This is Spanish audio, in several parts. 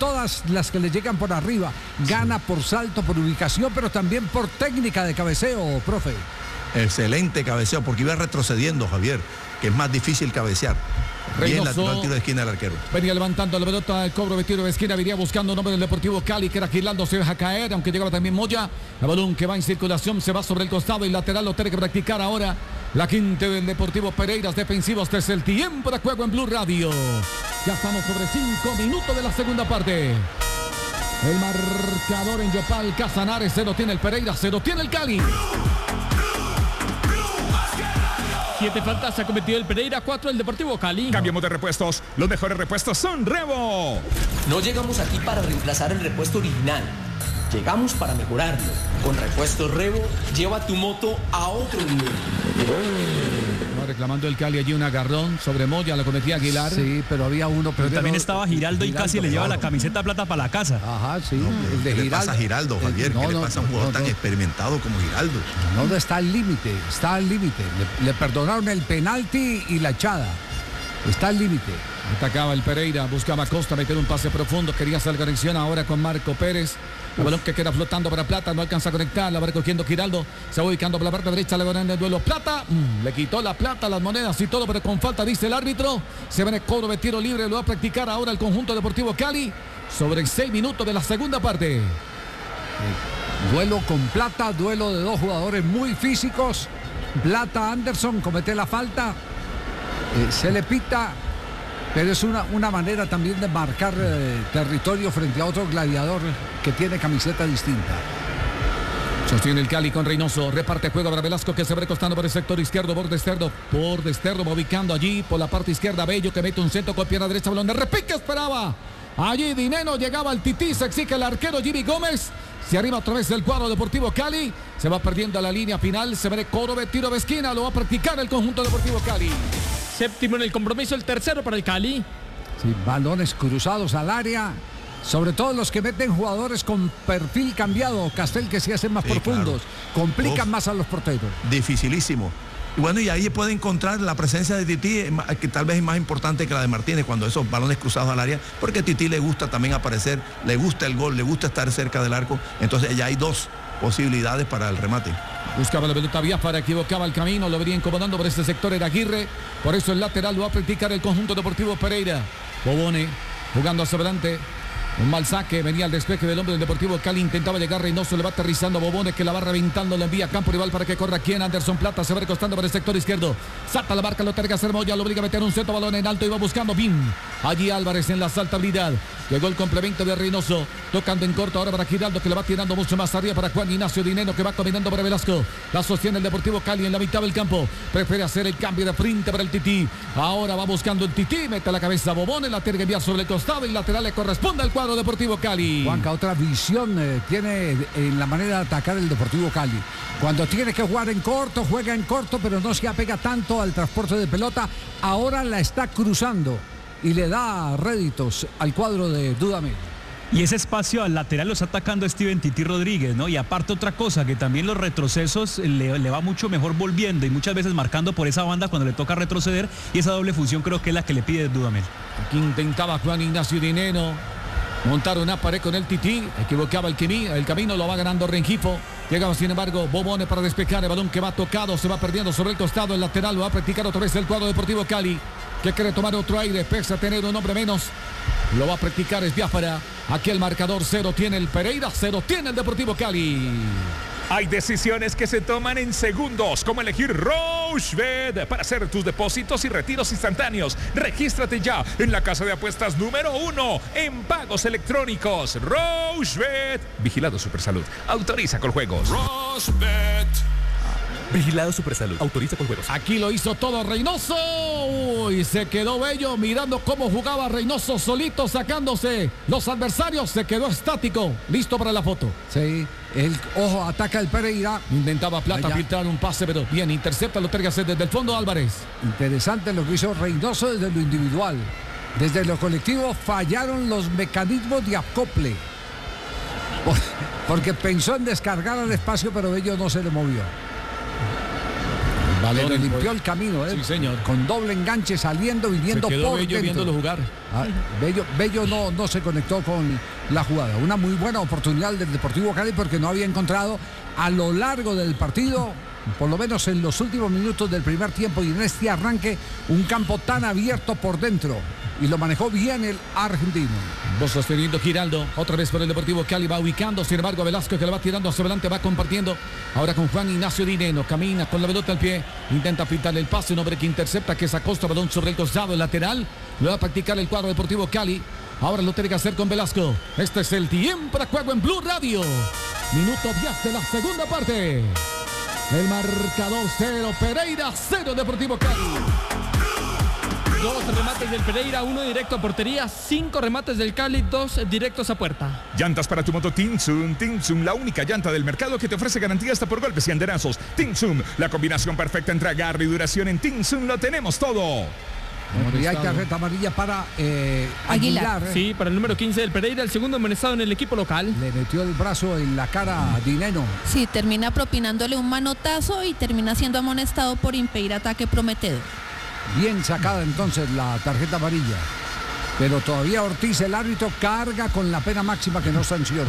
todas las que le llegan por arriba. Gana por salto, por ubicación, pero también por técnica de cabeceo, profe. Excelente cabeceo, porque iba retrocediendo, Javier, que es más difícil cabecear. Bien Reynoso el tiro de esquina del arquero. Venía levantando la pelota, el cobro de tiro de esquina, venía buscando un hombre del Deportivo Cali, que era Giraldo, se deja caer, aunque llegaba también Moya. El balón que va en circulación se va sobre el costado y lateral lo tiene que practicar ahora la quinta del Deportivo Pereiras, defensivos desde el tiempo de juego en Blue Radio. Ya estamos sobre 5 minutos de la segunda parte. El marcador en Yopal, Casanares, 0 tiene el Pereiras, 0 tiene el Cali. 7 faltas ha cometido el Pereira, 4 el Deportivo Cali. Cambiamos de repuestos. Los mejores repuestos son Revo. No llegamos aquí para reemplazar el repuesto original. Llegamos para mejorarlo. Con Repuestos Revo, lleva tu moto a otro nivel. Va reclamando el Cali allí un agarrón sobre Moya, lo cometía Aguilar. Sí, pero había uno. Pero también estaba Giraldo y casi le lleva la camiseta plata para la casa. Ajá, sí. No, el de ¿qué le pasa a Giraldo, Javier? ¿Qué le pasa a un jugador tan experimentado como Giraldo? No está al límite, está al límite. Le perdonaron el penalti y la echada. Está al límite. Atacaba el Pereira, buscaba a Costa, meter un pase profundo, quería hacer conexión ahora con Marco Pérez. El balón que queda flotando para Plata, no alcanza a conectar, la va recogiendo Giraldo, se va ubicando por la parte derecha, le van en el duelo Plata, le quitó la plata, las monedas y todo, pero con falta dice el árbitro. Se va en el cobro de tiro libre, lo va a practicar ahora el conjunto Deportivo Cali sobre 6 minutos de la segunda parte. Duelo con Plata, duelo de dos jugadores muy físicos. Plata, Anderson comete la falta, se le pita, pero es una manera también de marcar territorio frente a otro gladiador que tiene camiseta distinta. Sostiene el Cali con Reynoso, reparte juego para Velasco, que se va recostando por el sector izquierdo, por Desterro, ubicando allí por la parte izquierda, Bello, que mete un centro con pierna derecha, balón de repique, esperaba allí Dineno, llegaba el Tití, se exige el arquero Jimmy Gómez, se arriba otra vez el cuadro Deportivo Cali, se va perdiendo a la línea final, se ve coro de tiro de esquina, lo va a practicar el conjunto Deportivo Cali. Séptimo en el compromiso, el tercero para el Cali. Sí, balones cruzados al área, sobre todo los que meten jugadores con perfil cambiado, Castel, que se hacen más profundos, claro, complican más a los porteros. Dificilísimo. Y bueno, y ahí puede encontrar la presencia de Tití, que tal vez es más importante que la de Martínez cuando esos balones cruzados al área, porque a Tití le gusta también aparecer, le gusta el gol, le gusta estar cerca del arco, entonces ya hay dos posibilidades para el remate. Buscaba la pelota Biafara, equivocaba el camino, lo venía incomodando por este sector, era Aguirre, por eso el lateral lo va a practicar el conjunto Deportivo Pereira. Bobone jugando hacia adelante, un mal saque, venía al despeje del hombre del Deportivo Cali, intentaba llegar Reynoso, le va aterrizando Bobone, que la va reventando, le envía a campo rival para que corra aquí en Anderson Plata, se va recostando por el sector izquierdo, salta la marca, lo tiene que hacer Moya, lo obliga a meter un centro, balón en alto y va buscando Bin, allí Álvarez en la saltabilidad, llegó el complemento de Reynoso, tocando en corto ahora para Giraldo, que le va tirando mucho más arriba para Juan Ignacio Dineno, que va caminando para Velasco, la sostiene el Deportivo Cali en la mitad del campo, prefiere hacer el cambio de frente para el Tití, ahora va buscando el Tití, mete la cabeza Bobone, la tiene que enviar sobre el costado y lateral le corresponde al cuadro Deportivo Cali. Juanca, otra visión tiene en la manera de atacar el Deportivo Cali. Cuando tiene que jugar en corto, juega en corto, pero no se apega tanto al transporte de pelota. Ahora la está cruzando y le da réditos al cuadro de Dudamel. Y ese espacio al lateral lo está atacando Steven Tití Rodríguez, ¿no? Y aparte otra cosa, que también los retrocesos le va mucho mejor volviendo y muchas veces marcando por esa banda cuando le toca retroceder, y esa doble función creo que es la que le pide Dudamel. Aquí intentaba Juan Ignacio Dineno montar una pared con el Tití, equivocaba el camino, lo va ganando Rengifo. Llegaba sin embargo Bobone para despejar el balón que va tocado, se va perdiendo sobre el costado, el lateral lo va a practicar otra vez el cuadro Deportivo Cali, que quiere tomar otro aire, pese a tener un hombre menos, lo va a practicar es Biafara. Aquí el marcador 0 tiene el Pereira, 0 tiene el Deportivo Cali. Hay decisiones que se toman en segundos, como elegir Rochebet para hacer tus depósitos y retiros instantáneos. Regístrate ya en la casa de apuestas número 1 en pagos electrónicos. Rochebet. Vigilado Supersalud. Autoriza con juegos. Rochebet. Vigilado Supersalud. Autoriza con juegos. Aquí lo hizo todo Reynoso. Uy, se quedó Bello mirando cómo jugaba Reynoso solito, sacándose los adversarios. Se quedó estático, listo para la foto. Sí, ojo, ataca el Pereira. Intentaba Plata filtrar un pase, pero bien, intercepta, lo tiene que hacer desde el fondo Álvarez. Interesante lo que hizo Reynoso desde lo individual. Desde lo colectivo fallaron los mecanismos de acople. Porque pensó en descargar al espacio, pero Bello no se le movió. Balón pero en limpió por- el camino, Sí, señor. con doble enganche, saliendo, viniendo Se quedó por Bello dentro. viéndolo jugar. Bello no se conectó con la jugada. Una muy buena oportunidad del Deportivo Cali porque no había encontrado a lo largo del partido, por lo menos en los últimos minutos del primer tiempo y en este arranque, un campo tan abierto por dentro. Y lo manejó bien el argentino. Vos sosteniendo Giraldo, otra vez por el Deportivo Cali, va ubicando, sin embargo Velasco que le va tirando hacia adelante, va compartiendo, ahora con Juan Ignacio Dineno, camina con la pelota al pie, intenta pintarle el pase, un hombre que intercepta, que es Acosta, balón sobre el costado, el lateral, lo va a practicar el cuadro Deportivo Cali, ahora lo tiene que hacer con Velasco, este es el tiempo de juego en Blue Radio, minuto 10 de la segunda parte, el marcador 0, Pereira 0, Deportivo Cali. 2 remates del Pereira, 1 directo a portería, 5 remates del Cali, 2 directos a puerta. Llantas para tu moto Tinsum. Tinsum, la única llanta del mercado que te ofrece garantía hasta por golpes y anderazos. Tinsum, la combinación perfecta entre agarre y duración. En Tinsum lo tenemos todo. Y hay tarjeta amarilla para Aguilar. Sí, para el número 15 del Pereira, el segundo amonestado en el equipo local. Le metió el brazo en la cara a Dineno. Sí, termina propinándole un manotazo y termina siendo amonestado por impedir ataque prometedor. Bien sacada entonces la tarjeta amarilla. Pero todavía Ortiz, el árbitro, carga con la pena máxima que no sancionó.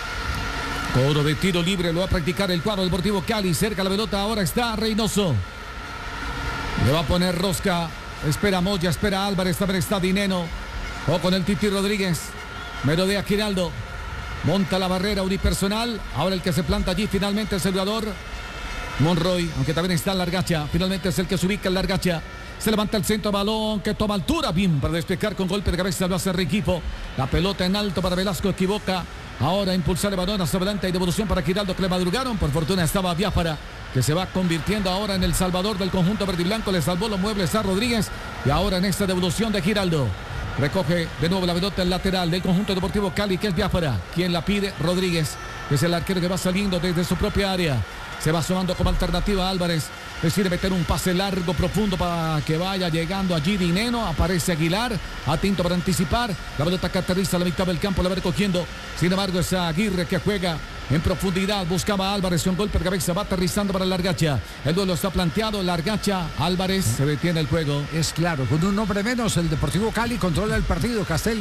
Cobro de tiro libre, lo va a practicar el cuadro Deportivo Cali. Cerca la pelota, ahora está Reynoso. Le va a poner rosca. Espera Moya, espera Álvarez, también está Dineno. O con el Titi Rodríguez. Merodea Giraldo. Monta la barrera unipersonal. Ahora el que se planta allí finalmente es el jugador Monroy, aunque también está Largacha. Finalmente es el que se ubica en Largacha. Se levanta el centro, balón que toma altura. Bien para despejar con golpe de cabeza, lo hace Riquifo. La pelota en alto para Velasco, equivoca. Ahora impulsar el balón hacia adelante. Hay devolución para Giraldo que le madrugaron. Por fortuna estaba Biafara, que se va convirtiendo ahora en el salvador del conjunto verde y blanco. Le salvó los muebles a Rodríguez. Y ahora en esta devolución de Giraldo. Recoge de nuevo la pelota en lateral del conjunto Deportivo Cali, que es Biafara. Quien la pide, Rodríguez, que es el arquero que va saliendo desde su propia área. Se va sumando como alternativa a Álvarez. Decide meter un pase largo, profundo para que vaya llegando allí Dineno. Aparece Aguilar, atento para anticipar. La pelota que aterriza a la mitad del campo, la va recogiendo. Sin embargo, es Aguirre que juega en profundidad. Buscaba a Álvarez, un golpe de cabeza, va aterrizando para Largacha. El duelo está planteado, Largacha, Álvarez, se detiene el juego. Es claro, con un hombre menos el Deportivo Cali controla el partido, Castel.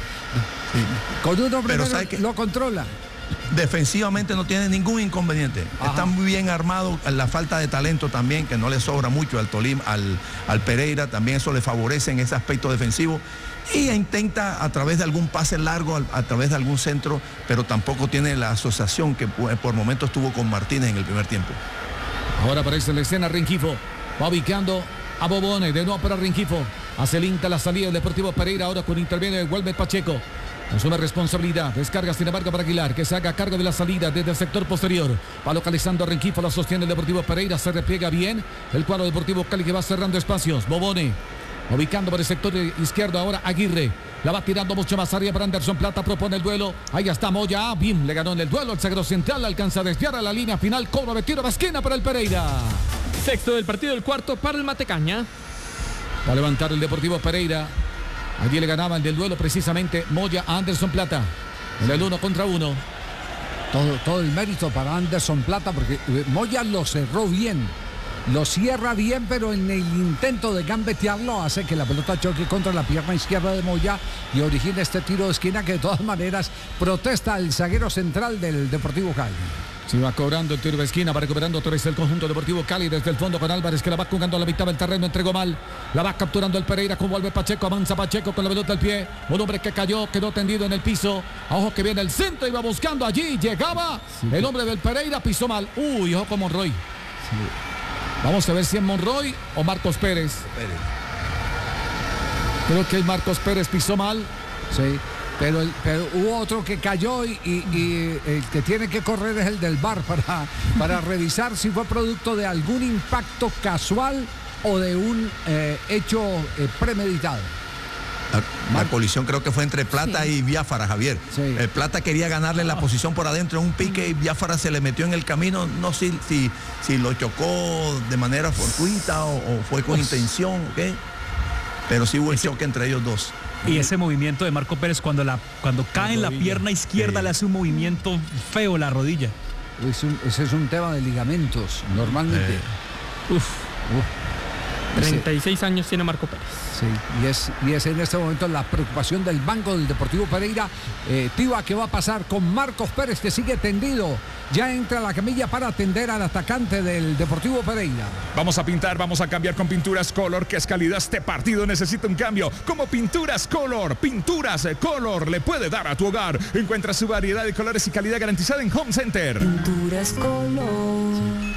Con un hombre Pero menos ¿sabe qué? lo controla. Defensivamente no tiene ningún inconveniente. Ajá. Está muy bien armado. La falta de talento también, que no le sobra mucho al Tolima, al Pereira, también eso le favorece en ese aspecto defensivo. Y intenta a través de algún pase largo, a través de algún centro, pero tampoco tiene la asociación que por momentos tuvo con Martínez en el primer tiempo. Ahora aparece en la escena Rengifo. Va ubicando a Bobone. De nuevo para Rengifo. Hace lenta la salida del Deportivo Pereira. Ahora con interviene el Walmer Pacheco. Asume responsabilidad. Descarga sin embargo para Aguilar, que se haga cargo de la salida desde el sector posterior. Va localizando a Rengifo. La sostiene el Deportivo Pereira. Se repliega bien. El cuadro Deportivo Cali que va cerrando espacios. Bobone. Ubicando por el sector izquierdo ahora Aguirre. La va tirando mucho más arriba para Anderson Plata. Propone el duelo. Ahí está Moya. Bien, le ganó en el duelo. El zaguero central alcanza a desviar a la línea final. Cobro de tiro de esquina para el Pereira. Sexto del partido, el cuarto para el Matecaña. Va a levantar el Deportivo Pereira. Allí le ganaba el del duelo precisamente Moya a Anderson Plata. En el 1 contra 1. Todo el mérito para Anderson Plata porque Moya lo cerró bien. Lo cierra bien, pero en el intento de gambetearlo hace que la pelota choque contra la pierna izquierda de Moya y origina este tiro de esquina que de todas maneras protesta el zaguero central del Deportivo Cali. Se va cobrando el tiro de esquina, va recuperando otra vez el conjunto Deportivo Cali desde el fondo con Álvarez que la va jugando a la mitad del terreno, entregó mal, la va capturando el Pereira con Walmer Pacheco, avanza Pacheco con la pelota al pie, un hombre que cayó, quedó tendido en el piso, ojo que viene el centro, iba buscando allí, llegaba, el hombre del Pereira pisó mal, uy, ojo con Monroy. Sí. Vamos a ver si es Monroy o Marcos Pérez. Creo que Marcos Pérez pisó mal. Sí. Pero hubo otro que cayó y el que tiene que correr es el del VAR para revisar si fue producto de algún impacto casual o de un hecho premeditado. La colisión creo que fue entre Plata y Biafara, Javier. Sí. Plata quería ganarle la posición por adentro en un pique y Biafara se le metió en el camino. No sé si lo chocó de manera fortuita o fue con intención, ¿ok? Pero sí hubo el choque entre ellos dos. Y ese movimiento de Marco Pérez cuando cae en la pierna izquierda le hace un movimiento feo la rodilla. Ese es un tema de ligamentos, normalmente. 36 años tiene Marco Pérez. Sí, y es en este momento la preocupación del banco del Deportivo Pereira. Tiva, ¿qué va a pasar con Marcos Pérez, que sigue tendido? Ya entra a la camilla para atender al atacante del Deportivo Pereira. Vamos a pintar, vamos a cambiar con Pinturas Color, que es calidad. Este partido necesita un cambio. Como Pinturas Color le puede dar a tu hogar. Encuentra su variedad de colores y calidad garantizada en Home Center. Pinturas Color.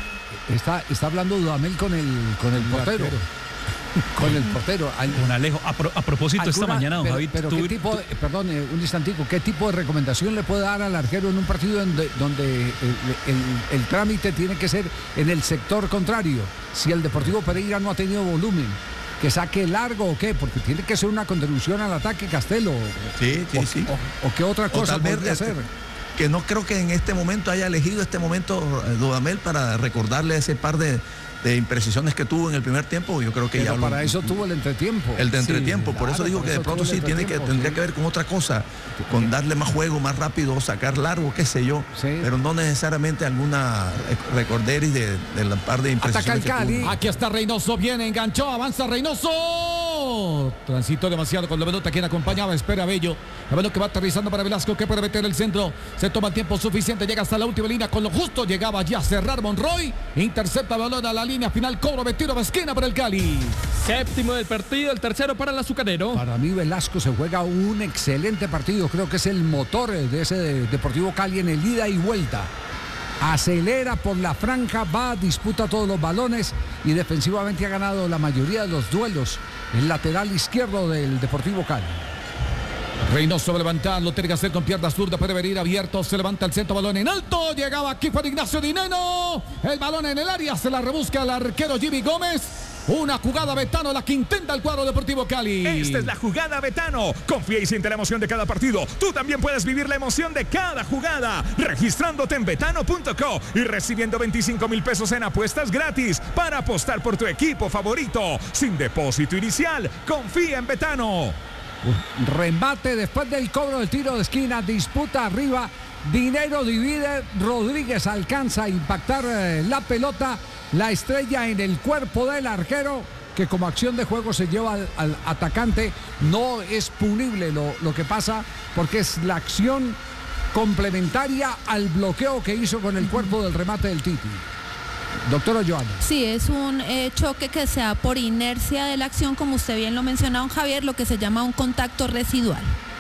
Está hablando Dudamel con el portero. Con el portero. Con Alejo. A propósito, esta mañana, don Javi. Pero ¿qué tipo perdón, un instantico, ¿qué tipo de recomendación le puede dar al arquero en un partido donde el trámite tiene que ser en el sector contrario? Si el Deportivo Pereira no ha tenido volumen, que saque largo o qué, porque tiene que ser una contribución al ataque Castelo. Sí. O qué otra cosa podría hacer. Que no creo que en este momento haya elegido este momento Dudamel para recordarle ese par de imprecisiones que tuvo en el primer tiempo. Yo creo que pero ya para eso tuvo el entretiempo. El de entretiempo, por eso digo que de pronto sí tendría que ver con otra cosa, con darle más juego, más rápido, sacar largo, qué sé yo, pero no necesariamente alguna recorderis de la par de imprecisiones. Ataca el Cali. Aquí está Reynoso, viene, enganchó, avanza Reynoso. Transitó demasiado con la pelota, quien acompañaba, espera Bello. La pelota que va aterrizando para Velasco, que puede meter el centro. Se toma el tiempo suficiente, llega hasta la última línea con lo justo. Llegaba ya a cerrar Monroy. Intercepta balón a la línea final, cobro de tiro de esquina para el Cali. Séptimo del partido, el tercero para el azucarero. Para mí Velasco se juega un excelente partido. Creo que es el motor de ese Deportivo Cali en el ida y vuelta. Acelera por la franja, va, disputa todos los balones y defensivamente ha ganado la mayoría de los duelos. El lateral izquierdo del Deportivo Cali. Reynoso va a levantar, lo tiene que hacer con pierna zurda, puede venir abierto, se levanta el centro, balón en alto, llegaba aquí Juan Ignacio Dineno, el balón en el área, se la rebusca el arquero Jimmy Gómez. Una jugada Betano, la que intenta el cuadro Deportivo Cali. Esta es la jugada Betano. Confía y siente la emoción de cada partido. Tú también puedes vivir la emoción de cada jugada, registrándote en betano.co y recibiendo 25,000 pesos en apuestas gratis para apostar por tu equipo favorito. Sin depósito inicial, confía en Betano. Remate después del cobro del tiro de esquina, disputa arriba, Dinero divide, Rodríguez alcanza a impactar la pelota, la estrella en el cuerpo del arquero, que como acción de juego se lleva al atacante. No es punible lo que pasa, porque es la acción complementaria al bloqueo que hizo con el cuerpo del remate del Titi. Doctora Joana. Sí, es un choque que se da por inercia de la acción, como usted bien lo mencionó, don Javier, lo que se llama un contacto residual.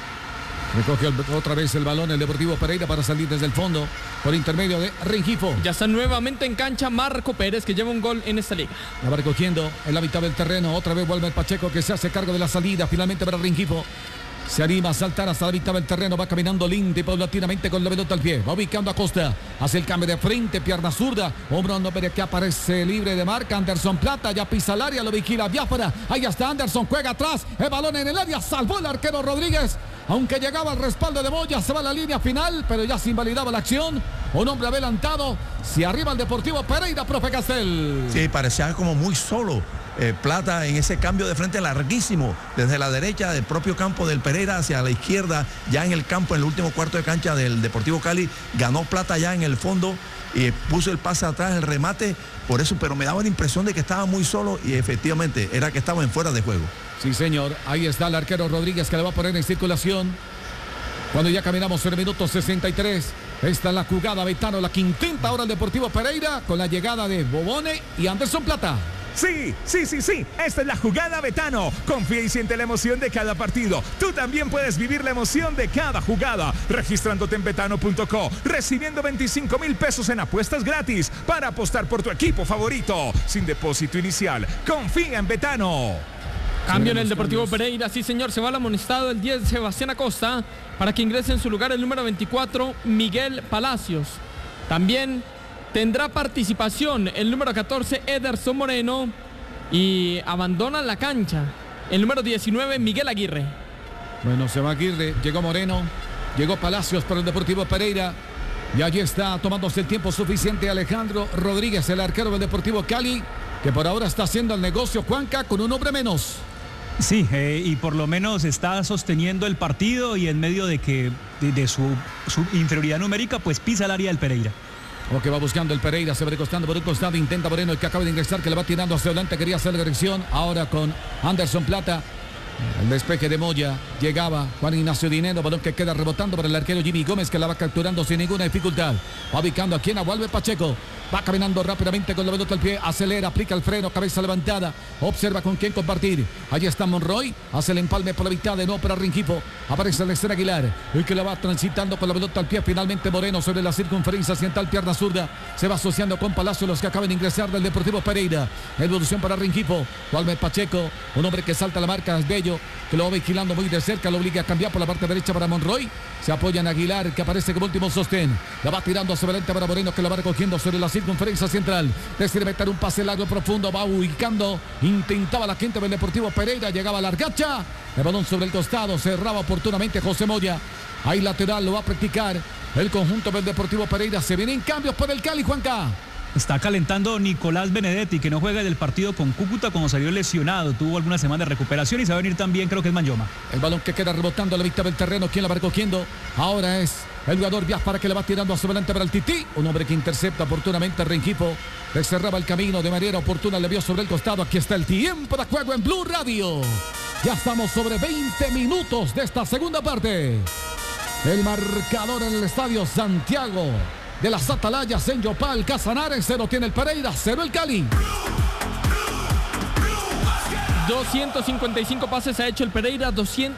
Recoge otra vez el balón el Deportivo Pereira para salir desde el fondo por intermedio de Rengifo. Ya está nuevamente en cancha Marco Pérez, que lleva un gol en esta liga. La va recogiendo en la mitad del terreno. Otra vez vuelve el Pacheco, que se hace cargo de la salida finalmente para Rengifo. Se anima a saltar hasta la mitad del terreno, va caminando lindo y paulatinamente con la pelota al pie, va ubicando a Costa, hace el cambio de frente, pierna zurda, hombro no, pero que aparece libre de marca, Anderson Plata, ya pisa el área, lo vigila Biafara, ahí está Anderson, juega atrás, el balón en el área, salvó el arquero Rodríguez, aunque llegaba al respaldo de Moya, se va a la línea final, pero ya se invalidaba la acción, un hombre adelantado, se arriba el Deportivo Pereira, profe Castel. Sí, parecía como muy solo. Plata en ese cambio de frente larguísimo, desde la derecha del propio campo del Pereira hacia la izquierda, ya en el campo, en el último cuarto de cancha del Deportivo Cali, ganó Plata ya en el fondo y puso el pase atrás, el remate, por eso, pero me daba la impresión de que estaba muy solo y efectivamente era que estaba en fuera de juego. Sí, señor, ahí está el arquero Rodríguez, que le va a poner en circulación cuando ya caminamos en el minuto 63. Esta es la jugada Betano, la que intenta ahora el Deportivo Pereira con la llegada de Bobone y Anderson Plata. Sí. Esta es la jugada Betano. Confía y siente la emoción de cada partido. Tú también puedes vivir la emoción de cada jugada, registrándote en betano.co, recibiendo 25,000 pesos en apuestas gratis para apostar por tu equipo favorito. Sin depósito inicial. Confía en Betano. Cambio en el Deportivo Pereira, sí señor, se va al amonestado el 10 Sebastián Acosta para que ingrese en su lugar el número 24 Miguel Palacios. También tendrá participación el número 14 Ederson Moreno y abandona la cancha el número 19 Miguel Aguirre. Bueno, se va Aguirre, llegó Moreno, llegó Palacios para el Deportivo Pereira y allí está tomándose el tiempo suficiente Alejandro Rodríguez, el arquero del Deportivo Cali, que por ahora está haciendo el negocio, Juanca, con un hombre menos. Sí, y por lo menos está sosteniendo el partido y en medio de que de su inferioridad numérica, pues pisa el área del Pereira. Como que va buscando el Pereira, se va recostando por un costado, intenta Moreno, el que acaba de ingresar, que le va tirando hacia adelante, quería hacer la dirección, ahora con Anderson Plata. El despeje de Moya, llegaba Juan Ignacio Dinero, balón que queda rebotando para el arquero Jimmy Gómez, que la va capturando sin ninguna dificultad. Va ubicando aquí en Walmer Pacheco, va caminando rápidamente con la pelota al pie, acelera, aplica el freno, cabeza levantada, observa con quién compartir. Allí está Monroy, hace el empalme por la mitad, de nuevo para Rengifo, aparece el Lester Aguilar, el que la va transitando con la pelota al pie, finalmente Moreno sobre la circunferencia occidental, pierna zurda, se va asociando con Palacio, los que acaban de ingresar del Deportivo Pereira. Evolución para Rengifo, Walmer Pacheco, un hombre que salta la marca, es bello, que lo va vigilando muy de cerca, lo obliga a cambiar por la parte derecha para Monroy. Se apoya en Aguilar, que aparece como último sostén. La va tirando hacia adelante para Moreno, que la va recogiendo sobre la circunferencia central. Decide meter un pase largo profundo, va ubicando. Intentaba la gente del Deportivo Pereira, llegaba a la Argacha. El balón sobre el costado, cerraba oportunamente José Moya. Ahí lateral lo va a practicar el conjunto del Deportivo Pereira. Se vienen cambios por el Cali, Juanca. Está calentando Nicolás Benedetti, que no juega del partido con Cúcuta cuando salió lesionado. Tuvo alguna semana de recuperación y se va a venir también, creo que es Manyoma. El balón que queda rebotando a la vista del terreno. ¿Quién la va recogiendo? Ahora es el jugador Viaspara, que le va tirando hacia adelante para el Tití. Un hombre que intercepta oportunamente a Rengifo. Le cerraba el camino de manera oportuna, le vio sobre el costado. Aquí está el tiempo de juego en Blue Radio. Ya estamos sobre 20 minutos de esta segunda parte. El marcador en el estadio Santiago de las Atalayas en Yopal, Casanares, 0 tiene el Pereira, 0 el Cali. 255 pases ha hecho el Pereira,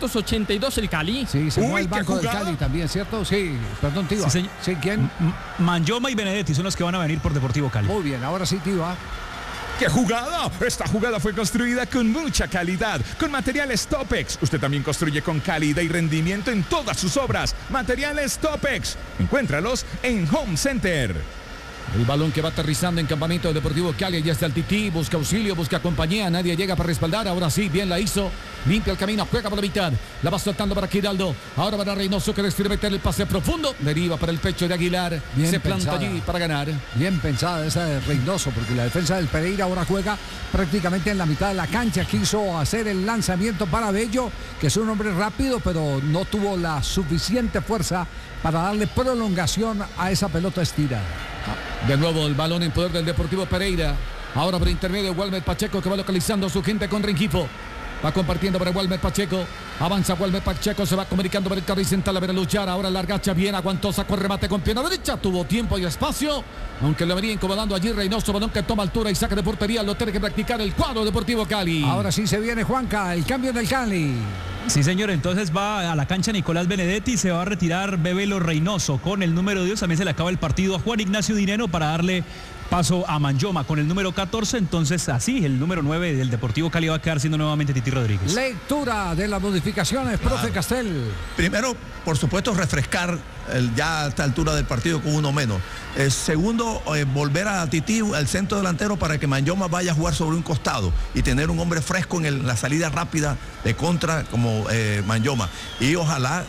282 el Cali. Sí, se fue el banco del Cali también, ¿cierto? Sí, perdón, Tiva. Sí, sí, ¿quién? Manyoma y Benedetti son los que van a venir por Deportivo Cali. Muy bien, ahora sí, Tiva. ¡Qué jugada! Esta jugada fue construida con mucha calidad, con materiales Topex. Usted también construye con calidad y rendimiento en todas sus obras. Materiales Topex. Encuéntralos en Home Center. El balón que va aterrizando en campamento del Deportivo Cali. Ya está el Tití, busca auxilio, busca compañía. Nadie llega para respaldar. Ahora sí, bien la hizo. Limpia el camino, juega por la mitad. La va soltando para Giraldo. Ahora para Reynoso, que decide meter el pase profundo. Deriva para el pecho de Aguilar. Bien se planta pensada allí para ganar. Bien pensada esa de Reynoso, porque la defensa del Pereira ahora juega prácticamente en la mitad de la cancha. Quiso hacer el lanzamiento para Bello, que es un hombre rápido, pero no tuvo la suficiente fuerza para darle prolongación a esa pelota estirada. De nuevo el balón en poder del Deportivo Pereira. Ahora por intermedio de Walmer Pacheco, que va localizando a su gente con Rengifo. Va compartiendo para Walmer Pacheco. Avanza Walmer Pacheco, se va comunicando para el carril central a ver a luchar. Ahora Largacha bien, aguantó, sacó el remate con pierna derecha. Tuvo tiempo y espacio, aunque le venía incomodando allí Reynoso. Balón que toma altura y saca de portería. Lo tiene que practicar el cuadro Deportivo Cali. Ahora sí se viene, Juanca, el cambio del Cali. Sí, señor, entonces va a la cancha Nicolás Benedetti y se va a retirar Bebelo Reynoso. Con el número 10 también se le acaba el partido a Juan Ignacio Dinero para darle paso a Manyoma con el número 14. Entonces así el número 9 del Deportivo Cali va a quedar siendo nuevamente Tití Rodríguez. Lectura de las modificaciones, profe Castel. Primero, por supuesto, refrescar ya a esta altura del partido con uno menos. Segundo, volver a Tití, al centro delantero, para que Manyoma vaya a jugar sobre un costado y tener un hombre fresco en la salida rápida de contra como Manyoma. Y ojalá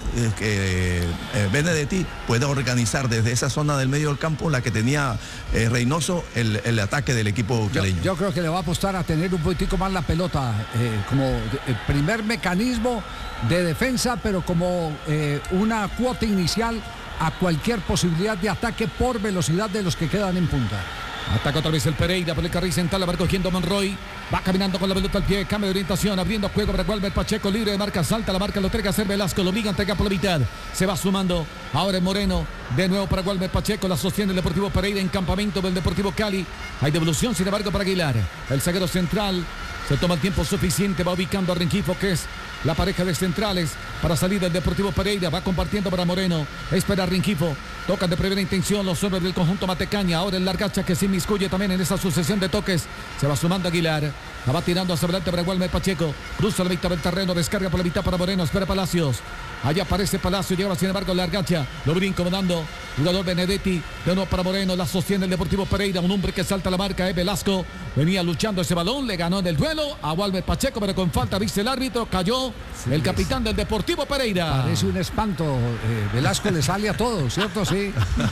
que Benedetti pueda organizar desde esa zona del medio del campo, la que tenía Reynoso, el ataque del equipo caleño. Yo creo que le va a apostar a tener un poquitico más la pelota como el primer mecanismo de defensa, pero como una cuota inicial a cualquier posibilidad de ataque por velocidad de los que quedan en punta. Ataca otra vez el Pereira por el carril central, la va cogiendo Monroy. Va caminando con la pelota al pie, cambio de orientación, abriendo juego para Walmer Pacheco, libre de marca, salta la marca, lo tiene que hacer Velasco, lo obliga a entregar por la mitad. Se va sumando, ahora en Moreno, de nuevo para Walmer Pacheco, la sostiene el Deportivo Pereira en campamento del Deportivo Cali. Hay devolución, sin embargo, para Aguilar. El zaguero central se toma el tiempo suficiente, va ubicando a Rengifo, que es la pareja de centrales para salir del Deportivo Pereira. Va compartiendo para Moreno. Espera Rengifo. Tocan de primera intención los hombres del conjunto Matecaña. Ahora el Largacha, que se inmiscuye también en esa sucesión de toques. Se va sumando Aguilar. La va tirando hacia adelante para Walmer Pacheco. Cruza la mitad del terreno. Descarga por la mitad para Moreno. Espera Palacios. Allá aparece Palacio. Llegaba sin embargo Largacha. Lo viene incomodando. Jugador Benedetti. De nuevo para Moreno. La sostiene el Deportivo Pereira. Un hombre que salta la marca es Velasco. Venía luchando ese balón. Le ganó en el duelo a Walmer Pacheco, pero con falta. Viste el árbitro. Cayó Camino, el capitán del Deportivo Pereira. Parece un espanto. Velasco le sale a todos, ¿cierto? Sí.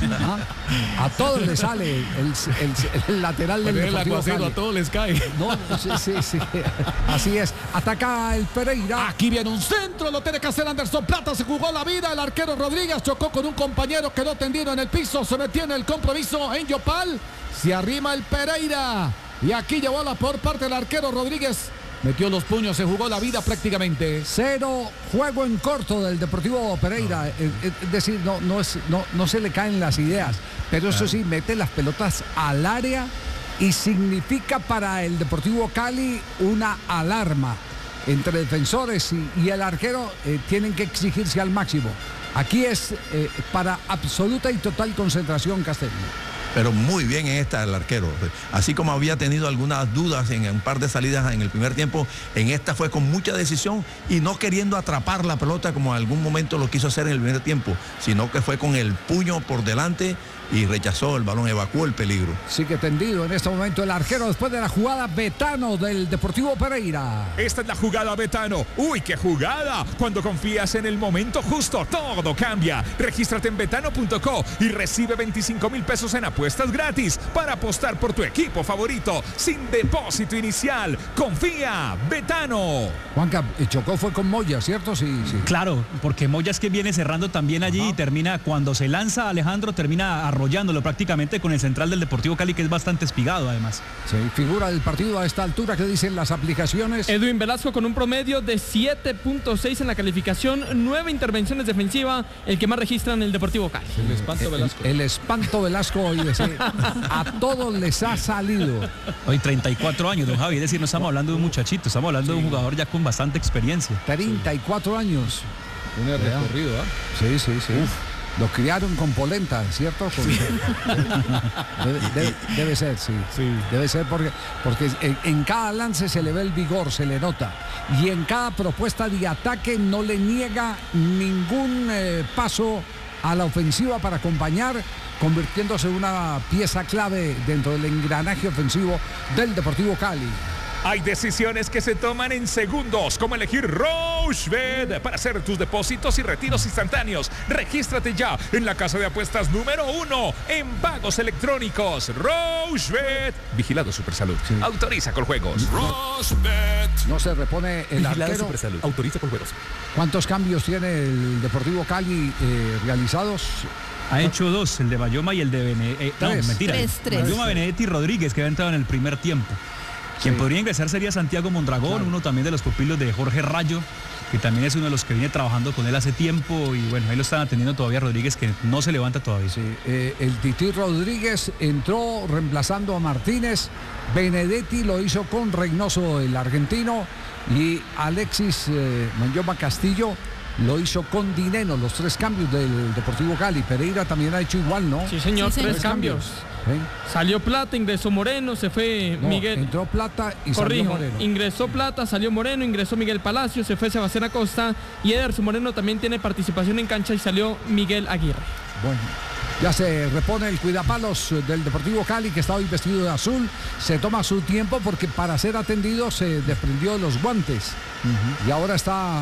A todos le sale el lateral del Deportivo Cali. A todos les cae. No, sí. Así es. Ataca el Pereira. Aquí viene un centro, lo tiene que hacer Anderson Plata. Se jugó la vida. El arquero Rodríguez chocó con un compañero, quedó tendido en el piso. Se metió en el compromiso en Yopal. Se arrima el Pereira. Y aquí llevó la por parte del arquero Rodríguez. Metió los puños, se jugó la vida prácticamente. 0 juego en corto del Deportivo Pereira. Es decir, no se le caen las ideas. Pero eso sí, mete las pelotas al área y significa para el Deportivo Cali una alarma. Entre defensores y el arquero tienen que exigirse al máximo. Aquí es para absoluta y total concentración Castelli. Pero muy bien en esta el arquero. Así como había tenido algunas dudas en un par de salidas en el primer tiempo, en esta fue con mucha decisión y no queriendo atrapar la pelota como en algún momento lo quiso hacer en el primer tiempo, sino que fue con el puño por delante y rechazó el balón, evacuó el peligro. Sigue tendido en este momento el arquero después de la jugada. Betano del Deportivo Pereira. Esta es la jugada Betano. ¡Uy, qué jugada! Cuando confías en el momento justo, todo cambia. Regístrate en betano.co y recibe 25,000 pesos en apuestas gratis para apostar por tu equipo favorito sin depósito inicial. Confía, Betano. Juanca, chocó fue con Moya, ¿cierto? Sí. Claro, porque Moya es que viene cerrando también allí. Ajá. Y termina, cuando se lanza Alejandro, termina arrollándolo prácticamente con el central del Deportivo Cali, que es bastante espigado además. Sí, figura del partido a esta altura, ¿qué dicen las aplicaciones? Edwin Velasco con un promedio de 7.6 en la calificación, 9 intervenciones defensivas, el que más registra en el Deportivo Cali. El espanto Velasco. El espanto Velasco hoy, a todos les ha salido. Hoy 34 años, don Javi, es decir, no estamos hablando de un muchachito, estamos hablando de un jugador ya con bastante experiencia. 34 años. Un recorrido, ¿ah? Sí. Lo criaron con polenta, ¿cierto? Debe ser, sí. Debe ser porque en cada lance se le ve el vigor, se le nota. Y en cada propuesta de ataque no le niega ningún paso a la ofensiva para acompañar, convirtiéndose en una pieza clave dentro del engranaje ofensivo del Deportivo Cali. Hay decisiones que se toman en segundos, como elegir Rochebet para hacer tus depósitos y retiros instantáneos. Regístrate ya en la casa de apuestas número 1 en pagos electrónicos. Rochebet. Vigilado Supersalud. Sí. Autoriza con juegos. Rochebet. No se repone el Vigilado arquero. Supersalud. Autoriza con juegos. ¿Cuántos cambios tiene el Deportivo Cali realizados? Ha hecho 2, el de Bayoma y el de Tres. Bayoma, Benedetti y Rodríguez, que había entrado en el primer tiempo. Quien podría ingresar sería Santiago Mondragón, claro. Uno también de los pupilos de Jorge Rayo, que también es uno de los que viene trabajando con él hace tiempo, y bueno, ahí lo están atendiendo todavía Rodríguez, que no se levanta todavía. Sí, el Tití Rodríguez entró reemplazando a Martínez, Benedetti lo hizo con Reynoso, el argentino, y Alexis Manyoma Castillo lo hizo con Dineno, los 3 cambios del Deportivo Cali. Pereira también ha hecho igual, ¿no? Sí, señor, 3 cambios. Salió Plata, ingresó Moreno, se fue Miguel. Entró Plata y salió Moreno. Ingresó Plata, salió Moreno, ingresó Miguel Palacio, se fue Sebastián Acosta y Ederson Moreno también tiene participación en cancha y salió Miguel Aguirre. Bueno, ya se repone el cuidapalos del Deportivo Cali, que está hoy vestido de azul. Se toma su tiempo porque para ser atendido se desprendió de los guantes. Y ahora está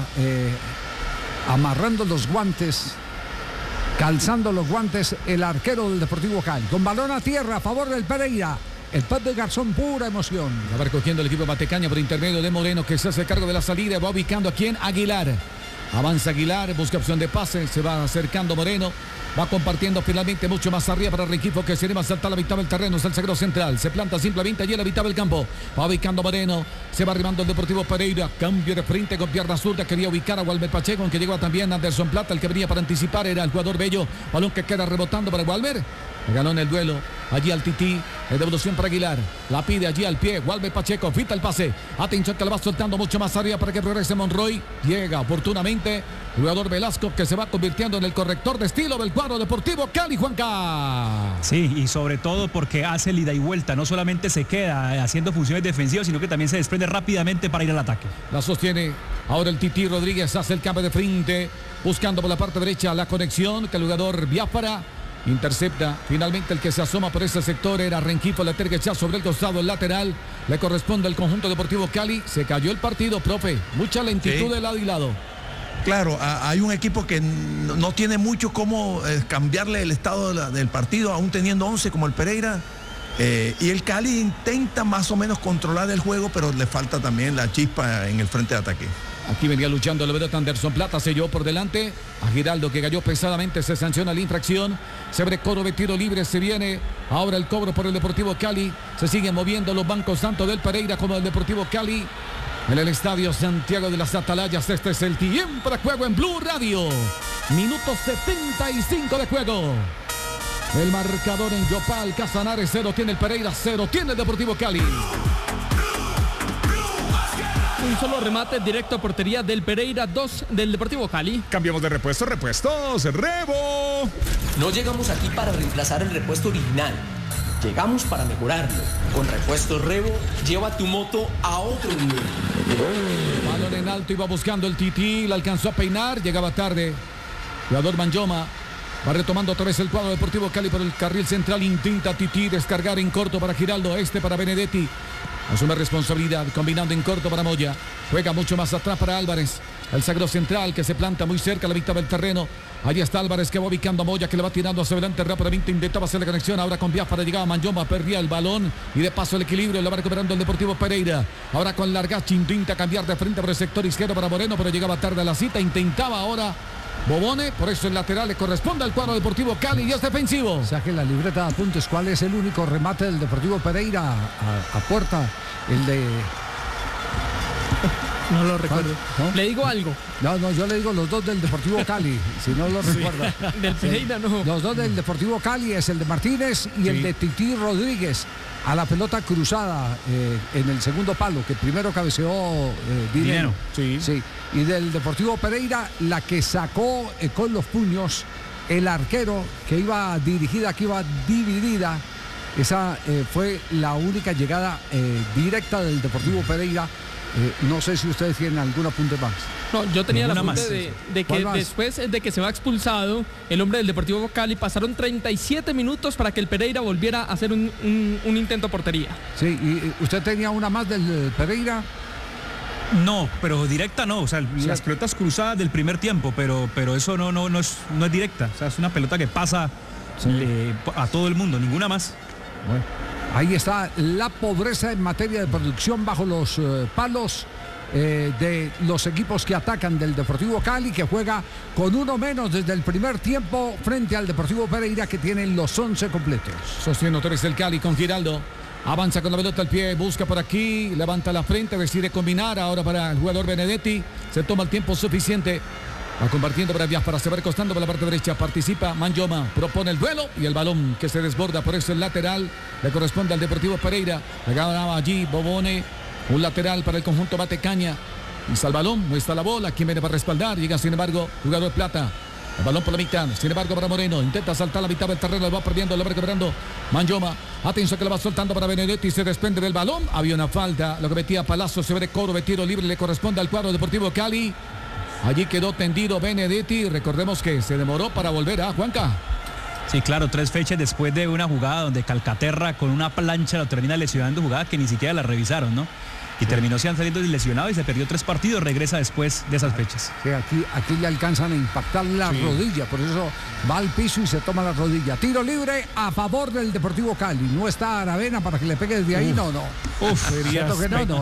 amarrando los guantes, calzando los guantes el arquero del Deportivo Cali. Con balón a tierra a favor del Pereira. El Paz de Garzón, pura emoción. Va recogiendo el equipo Matecaña por intermedio de Moreno, que se hace cargo de la salida. Va ubicando a quién, Aguilar. Avanza Aguilar, busca opción de pase, se va acercando Moreno. Va compartiendo finalmente mucho más arriba para el equipo que se le va a saltar la mitad del terreno. Es el zaguero central. Se planta simplemente allí en la mitad del campo. Va ubicando Moreno. Se va arribando el Deportivo Pereira. Cambio de frente con pierna zurda. Quería ubicar a Walmer Pacheco, aunque llegó también Anderson Plata. El que venía para anticipar era el jugador Bello. Balón que queda rebotando para Walmer. Ganó en el duelo. Allí al Tití. Devolución para Aguilar. La pide allí al pie. Walmer Pacheco. Fita el pase. Atención que la va soltando mucho más arriba para que regrese Monroy. Llega oportunamente el jugador Velasco, que se va convirtiendo en el corrector de estilo del cuadro Deportivo Cali, Juanca. Sí, y sobre todo porque hace el ida y vuelta. No solamente se queda haciendo funciones defensivas, sino que también se desprende rápidamente para ir al ataque. La sostiene ahora el Tití Rodríguez. Hace el cambio de frente. Buscando por la parte derecha la conexión que el jugador Biafara Intercepta. Finalmente el que se asoma por ese sector era Rengifo. Le tergue ya sobre el costado, el lateral. Le corresponde al conjunto Deportivo Cali. Se cayó el partido, profe. Mucha lentitud de lado y lado. Claro, hay un equipo que no tiene mucho cómo cambiarle el estado del partido, aún teniendo 11 como el Pereira. Y el Cali intenta más o menos controlar el juego, pero le falta también la chispa en el frente de ataque. Aquí venía luchando el Everett Anderson. Plata se llevó por delante a Giraldo, que cayó pesadamente. Se sanciona la infracción. Se abre coro de tiro libre. Se viene ahora el cobro por el Deportivo Cali. Se siguen moviendo los bancos tanto del Pereira como del Deportivo Cali. En el estadio Santiago de las Atalayas. Este es el tiempo de juego en Blue Radio. Minuto 75 de juego. El marcador en Yopal Casanares, 0 tiene el Pereira, 0 tiene el Deportivo Cali. Un solo remate directo a portería del Pereira, 2 del Deportivo Cali. Cambiamos de repuestos, Rebo. No llegamos aquí para reemplazar el repuesto original. Llegamos para mejorarlo. Con Repuestos Rebo, lleva tu moto a otro nivel. Balón en alto, iba buscando el Tití, la alcanzó a peinar, llegaba tarde. Jugador Manjoma. Va retomando otra vez el cuadro Deportivo Cali por el carril central. Intenta Tití descargar en corto para Giraldo. Para Benedetti. Asume responsabilidad. Combinando en corto para Moya. Juega mucho más atrás para Álvarez. El sagro central que se planta muy cerca a la mitad del terreno. Allí está Álvarez que va ubicando a Moya, que le va tirando hacia adelante rápidamente. Intentaba hacer la conexión. Ahora con Biafara llegaba Manjoma. Perdía el balón. Y de paso el equilibrio. Lo va recuperando el Deportivo Pereira. Ahora con Largachi intenta cambiar de frente por el sector izquierdo para Moreno. Pero llegaba tarde a la cita. Intentaba ahora Bobone, por eso el lateral le corresponde al cuadro Deportivo Cali y es defensivo. Saque la libreta de apuntes. ¿Cuál es el único remate del Deportivo Pereira a puerta? El de... No lo recuerdo. ¿No? Le digo algo. No, yo le digo los dos del Deportivo Cali, si no lo recuerda. Del Pereira no. Los dos del Deportivo Cali es el de Martínez y el de Tití Rodríguez. A la pelota cruzada en el segundo palo, que primero cabeceó Dinero. Sí. Y del Deportivo Pereira, la que sacó con los puños el arquero, que iba dirigida, que iba dividida. Esa fue la única llegada directa del Deportivo Pereira. No sé si ustedes tienen algún apunte más. No, yo tenía el apunte de que después de que se va expulsado el hombre del Deportivo Cali, pasaron 37 minutos para que el Pereira volviera a hacer un intento a portería. Sí, ¿y usted tenía una más del Pereira? No, pero directa no, o sea, las pelotas cruzadas del primer tiempo, pero eso no es directa, o sea, es una pelota que pasa a todo el mundo, ninguna más. Bueno. Ahí está la pobreza en materia de producción bajo los palos de los equipos que atacan del Deportivo Cali, que juega con uno menos desde el primer tiempo frente al Deportivo Pereira, que tiene los 11 completos. Sostiene otra vez el Cali con Giraldo. Avanza con la pelota al pie, busca por aquí, levanta la frente, decide combinar ahora para el jugador Benedetti. Se toma el tiempo suficiente. Va compartiendo para Biafara, se va recostando por la parte derecha, participa Manjoma, propone el duelo y el balón que se desborda, por eso el lateral le corresponde al Deportivo Pereira. Le ganaba allí Bobone, un lateral para el conjunto Batecaña. Y está el balón, no está la bola, quien viene para respaldar, llega sin embargo jugador Plata. El balón por la mitad, sin embargo para Moreno, intenta saltar la mitad del terreno, lo va perdiendo, lo va recuperando Manjoma. Atención que lo va soltando para Benedetti, se desprende del balón, había una falta, lo que metía Palazzo, se ve cobro de tiro libre, le corresponde al cuadro Deportivo Cali. Allí quedó tendido Benedetti, recordemos que se demoró para volver a Juanca. Sí, claro, 3 fechas después de una jugada donde Calcaterra con una plancha lo termina lesionando, jugada que ni siquiera la revisaron, ¿no? Y terminó saliendo lesionado y se perdió 3 partidos, regresa después de esas fechas. Sí, aquí le alcanzan a impactar la rodilla, por eso va al piso y se toma la rodilla. Tiro libre a favor del Deportivo Cali. No está Aravena para que le pegue desde ahí, no. Sería que no.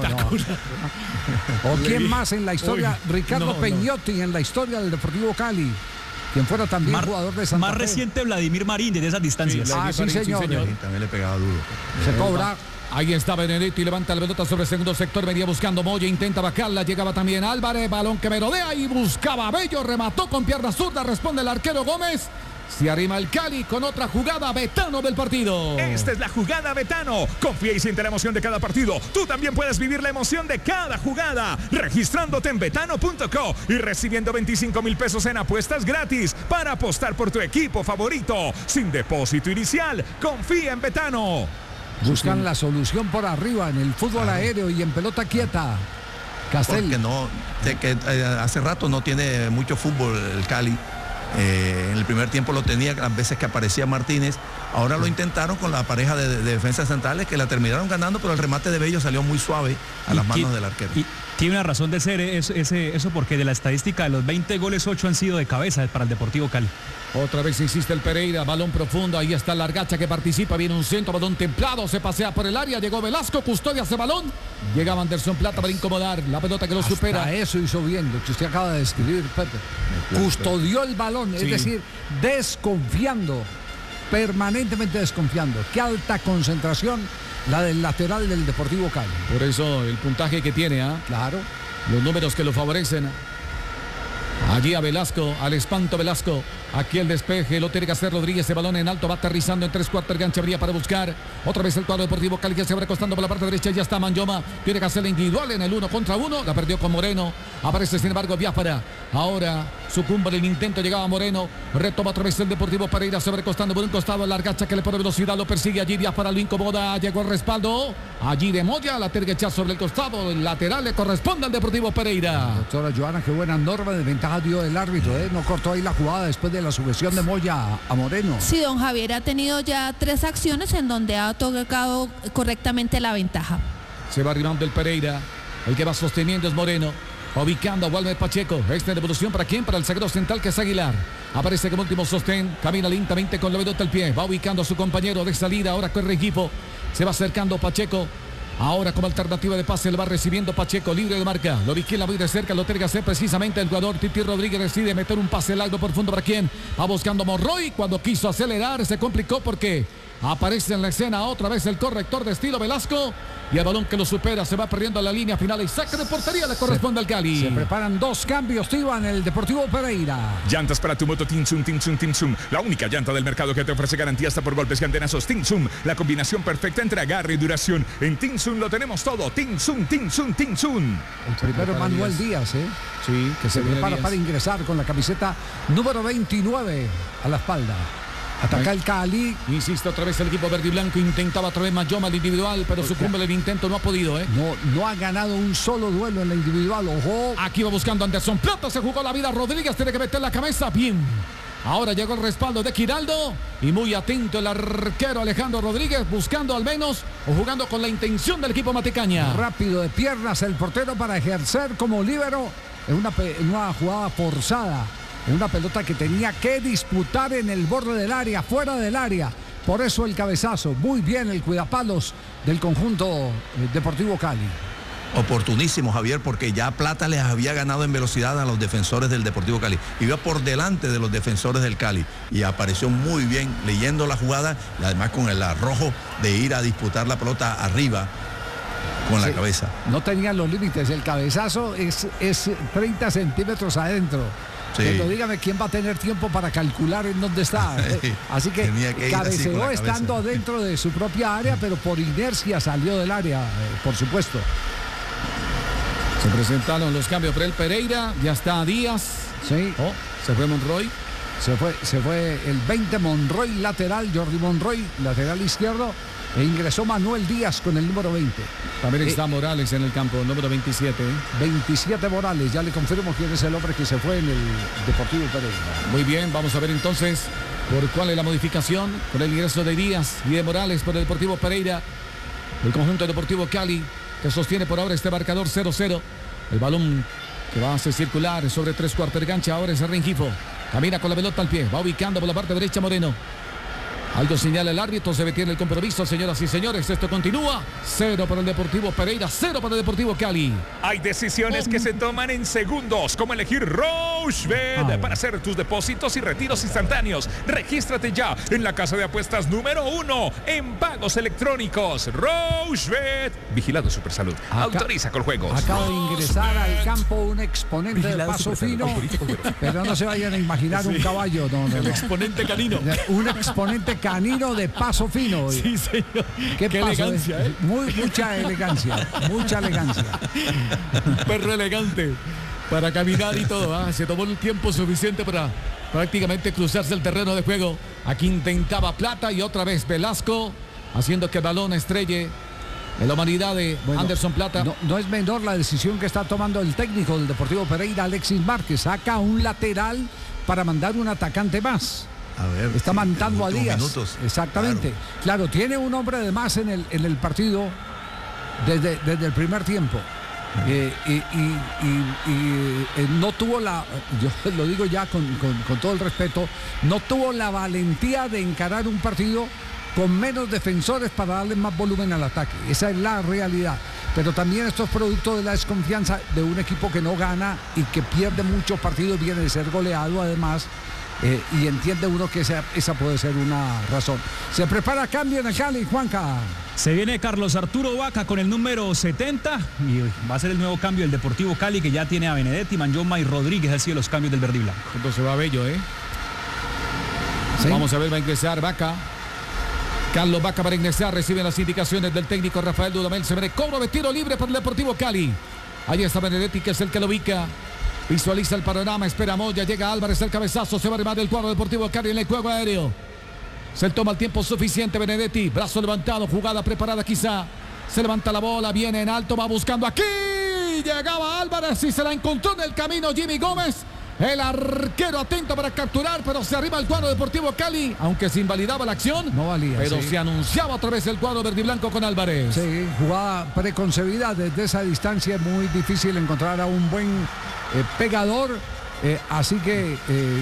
¿O quién más en la historia? Ricardo Peñotti en la historia del Deportivo Cali. Quien fuera también jugador de Santa Fe. Más reciente Vladimir Marín desde esas distancias. Sí, señor. También le pegaba duro. Se cobra. Ahí está Benedetti, levanta la pelota sobre el segundo sector, venía buscando Moya, intenta bajarla, llegaba también Álvarez, balón que merodea y buscaba a Bello, remató con pierna zurda, responde el arquero Gómez. Se arrima el Cali con otra jugada Betano del partido. Esta es la jugada Betano. Confía y siente la emoción de cada partido. Tú también puedes vivir la emoción de cada jugada registrándote en betano.co y recibiendo 25,000 pesos en apuestas gratis para apostar por tu equipo favorito. Sin depósito inicial. Confía en Betano. Buscan la solución por arriba en el fútbol aéreo y en pelota quieta. Castel. Porque hace rato no tiene mucho fútbol el Cali. En el primer tiempo lo tenía las veces que aparecía Martínez. Ahora lo intentaron con la pareja de defensas centrales que la terminaron ganando, pero el remate de Bello salió muy suave a las manos del arquero. Y tiene una razón de ser eso porque de la estadística de los 20 goles, 8 han sido de cabeza para el Deportivo Cali. Otra vez insiste el Pereira, balón profundo, ahí está la Largacha que participa, viene un centro, balón templado, se pasea por el área, llegó Velasco, custodia ese balón, llegaba Anderson Plata para incomodar, la pelota que lo supera. Eso hizo bien, lo que usted acaba de describir, Pepe. Custodió el balón, Sí. es decir, desconfiando, permanentemente desconfiando. Qué alta concentración la del lateral del Deportivo Cali. Por eso el puntaje que tiene, Claro. los números que lo favorecen. Allí a Velasco, al espanto Velasco. Aquí el despeje, lo tiene que hacer Rodríguez. El balón en alto, va aterrizando en 3/4 gancha. Habría para buscar. Otra vez el cuadro Deportivo Cali que se va recostando por la parte derecha. Ya está Manyoma. Tiene que hacer la individual en el 1 contra 1. La perdió con Moreno. Aparece sin embargo Biafara. Ahora sucumbe en el intento. Llegaba Moreno. Retoma otra vez el Deportivo Pereira. Se va recostando por un costado. Largacha que le pone velocidad. Lo persigue allí. Biafara lo incomoda. Llegó el respaldo. Allí de Moya. La tiene que echar sobre el costado. El lateral le corresponde al Deportivo Pereira. Doctora Joana, qué buena norma de ventaja dio el árbitro, ¿eh? No cortó ahí la jugada después de la sujeción de Moya a Moreno. Sí, don Javier ha tenido ya 3 acciones en donde ha tocado correctamente la ventaja. Se va arribando el Pereira. El que va sosteniendo es Moreno. Ubicando a Walmer Pacheco. Esta devolución para quién? Para el zaguero central que es Aguilar. Aparece como último sostén. Camina lentamente con la pelota al pie. Va ubicando a su compañero de salida. Ahora corre equipo. Se va acercando Pacheco. Ahora como alternativa de pase le va recibiendo Pacheco, libre de marca. Lo vigila muy de cerca, lo tiene que hacer precisamente el jugador Titi Rodríguez. Decide meter un pase largo por fondo para quién. Va buscando Monroy. Cuando quiso acelerar se complicó porque aparece en la escena otra vez el corrector de estilo Velasco. Y el balón que lo supera se va perdiendo a la línea final y saque de portería le corresponde al Cali. Se preparan 2 cambios, Tiba, en el Deportivo Pereira. Llantas para tu moto Tinsum, Tinsum, Tinsum. La única llanta del mercado que te ofrece garantía hasta por golpes y antenazos. Tinsum, la combinación perfecta entre agarre y duración. En Tinsum lo tenemos todo. Tinsum, Tinsum, Tinsum. El primero Manuel Díaz, ¿eh? Sí, Que se prepara para ingresar con la camiseta número 29 a la espalda. Ataca el Cali. Insiste otra vez el equipo verde y blanco. Intentaba otra vez Manyoma el individual, pero sucumbe el intento. No ha podido, ¿eh? No ha ganado un solo duelo en la individual. Ojo. Aquí va buscando Anderson Plata. Se jugó la vida. Rodríguez tiene que meter la cabeza. Bien. Ahora llegó el respaldo de Giraldo. Y muy atento el arquero Alejandro Rodríguez. Buscando al menos o jugando con la intención del equipo Matecaña. Rápido de piernas el portero para ejercer como líbero en una jugada forzada. En una pelota que tenía que disputar en el borde del área, fuera del área. Por eso el cabezazo. Muy bien el cuidapalos del conjunto Deportivo Cali. Oportunísimo, Javier, porque ya Plata les había ganado en velocidad a los defensores del Deportivo Cali. Iba por delante de los defensores del Cali y apareció muy bien leyendo la jugada y además con el arrojo de ir a disputar la pelota arriba con la cabeza. No tenían los límites. El cabezazo es 30 centímetros adentro. Sí. Pero dígame quién va a tener tiempo para calcular en dónde está. Así que cabeceó estando dentro de su propia área, pero por inercia salió del área, por supuesto. Se presentaron los cambios para el Pereira. Ya está Díaz. Sí. Se fue Monroy. Se fue el 20 Monroy lateral, Jordi Monroy, lateral izquierdo. E ingresó Manuel Díaz con el número 20. También está Morales en el campo, número 27. 27 Morales, ya le confirmo quién es el hombre que se fue en el Deportivo Pereira. Muy bien, vamos a ver entonces por cuál es la modificación. Con el ingreso de Díaz y de Morales por el Deportivo Pereira. El conjunto Deportivo Cali que sostiene por ahora este marcador 0-0. El balón que va a hacer circular sobre 3/4 de cancha. Ahora es Rengifo. Camina con la pelota al pie. Va ubicando por la parte derecha Moreno. Algo señala el árbitro, se detiene el compromiso, señoras y señores. Esto continúa. 0 para el Deportivo Pereira, 0 para el Deportivo Cali. Hay decisiones que se toman en segundos, como elegir Rochebet para hacer tus depósitos y retiros instantáneos. Regístrate ya en la casa de apuestas número 1 en pagos electrónicos. Rochebet. Vigilado Supersalud. Autoriza con juegos. Acaba de ingresar al campo un exponente de paso fino, pero no se vayan a imaginar un caballo. No. Exponente canino. Un exponente canino de paso fino. Sí, señor. Qué paso, elegancia, ¿eh? Mucha elegancia. Un perro elegante para caminar y todo. Se tomó el tiempo suficiente para prácticamente cruzarse el terreno de juego. Aquí intentaba Plata y otra vez Velasco, haciendo que el balón estrelle en la humanidad de Anderson Plata. No es menor la decisión que está tomando el técnico del Deportivo Pereira, Alexis Márquez. Saca un lateral para mandar un atacante más. A ver, está mandando a Díaz. Minutos. Exactamente. Claro, tiene un hombre de más en el partido desde el primer tiempo. No tuvo yo lo digo ya con todo el respeto, no tuvo la valentía de encarar un partido con menos defensores para darle más volumen al ataque. Esa es la realidad. Pero también esto es producto de la desconfianza de un equipo que no gana y que pierde muchos partidos, viene de ser goleado además. Y entiende uno que esa puede ser una razón. Se prepara cambio en el Cali, Juanca. Se viene Carlos Arturo Vaca con el número 70 y va a ser el nuevo cambio del Deportivo Cali, que ya tiene a Benedetti, Manyoma y Rodríguez. Han sido los cambios del verde y blanco. Entonces va Bello, ¿Sí? Vamos a ver, va a ingresar Vaca. Carlos Vaca para ingresar, recibe las indicaciones del técnico Rafael Dudamel. Se viene cobro de tiro libre para el Deportivo Cali. Ahí está Benedetti, que es el que lo ubica. Visualiza el panorama, espera Moya, llega Álvarez, el cabezazo, se va a armar el cuadro Deportivo Cali en el juego aéreo. Se toma el tiempo suficiente Benedetti, brazo levantado, jugada preparada quizá. Se levanta la bola, viene en alto, va buscando aquí. Llegaba Álvarez y se la encontró en el camino Jimmy Gómez. El arquero atento para capturar, pero se arriba el cuadro Deportivo Cali, aunque se invalidaba la acción. No valía, pero sí. Se anunciaba otra vez el cuadro verde y blanco con Álvarez. Sí, jugada preconcebida desde esa distancia, es muy difícil encontrar a un buen pegador. Así que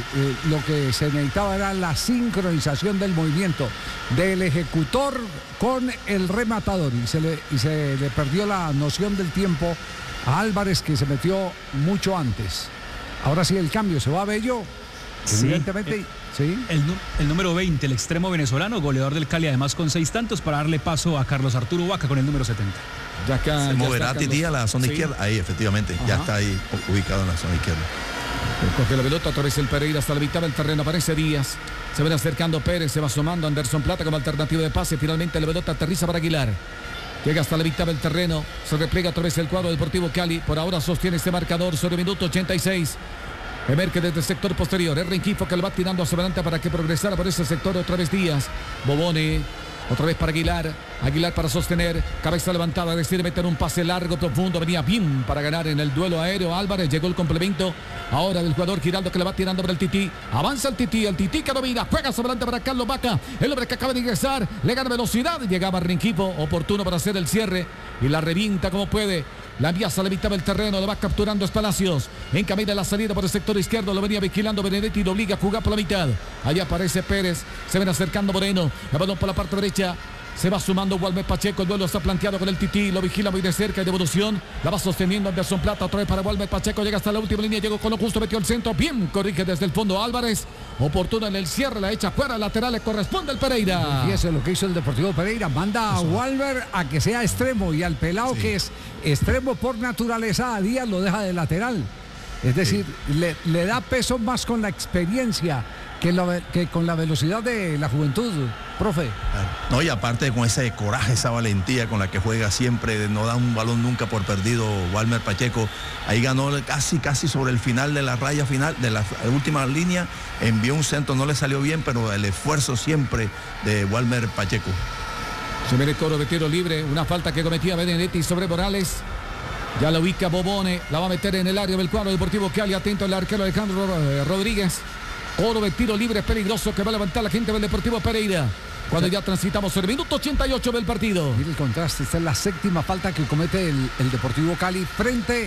lo que se necesitaba era la sincronización del movimiento del ejecutor con el rematador y se le perdió la noción del tiempo a Álvarez, que se metió mucho antes. Ahora sí el cambio, se va a Bello, sí, evidentemente. Sí. El número 20, el extremo venezolano, goleador del Cali, además con 6 tantos, para darle paso a Carlos Arturo Vaca con el número 70. Se moverá Tití a la zona izquierda. Ahí, efectivamente, ya está ahí ubicado en la zona izquierda. Coge la pelota, otra vez el Pereira hasta la mitad del terreno, aparece Díaz. Se viene acercando Pérez, se va sumando Anderson Plata como alternativa de pase. Finalmente la pelota aterriza para Aguilar. Llega hasta la mitad del terreno, se repliega otra vez el cuadro Deportivo Cali. Por ahora sostiene este marcador sobre el minuto 86. Emerge desde el sector posterior. Es Rengifo que lo va tirando hacia adelante para que progresara por ese sector. Otra vez Díaz. Bobone. Otra vez para Aguilar. Aguilar para sostener. Cabeza levantada. Decide meter un pase largo, profundo. Venía bien para ganar en el duelo aéreo. Álvarez llegó el complemento. Ahora del jugador Giraldo, que le va tirando para el Tití. Avanza el Tití. El Tití que domina. Juega hacia adelante para Carlos Vaca. El hombre que acaba de ingresar. Le gana velocidad. Llegaba Rengifo. Oportuno para hacer el cierre. Y la revienta como puede. La envía a la mitad del terreno, lo va capturando Palacios. Encamina la salida por el sector izquierdo, lo venía vigilando Benedetti y lo obliga a jugar por la mitad. Allá aparece Pérez, se ven acercando Moreno. El balón por la parte derecha. Se va sumando Walmer Pacheco, el duelo está planteado con el Tití, lo vigila muy de cerca y de evolución. La va sosteniendo Anderson Plata, otra vez para Walmer Pacheco, llega hasta la última línea, llegó con lo justo, metió el centro, bien, corrige desde el fondo Álvarez. Oportuna en el cierre, la echa fuera, lateral, le corresponde al Pereira. Y eso es lo que hizo el Deportivo Pereira, manda a Walmer a que sea extremo y al pelado que es extremo por naturaleza, a Díaz lo deja de lateral. Es decir, le da peso más con la experiencia que con la velocidad de la juventud, profe. No, y aparte con ese coraje, esa valentía con la que juega siempre, no da un balón nunca por perdido Walmer Pacheco. Ahí ganó casi sobre el final de la raya final, de la última línea, envió un centro, no le salió bien, pero el esfuerzo siempre de Walmer Pacheco. Se viene coro de tiro libre, una falta que cometía Benedetti sobre Morales. Ya la ubica Bobone, la va a meter en el área del cuadro Deportivo Cali, atento al arquero Alejandro Rodríguez. Oro de tiro libre peligroso que va a levantar la gente del Deportivo Pereira. Cuando ya transitamos el minuto 88 del partido. Mire el contraste, esta es la séptima falta que comete el Deportivo Cali frente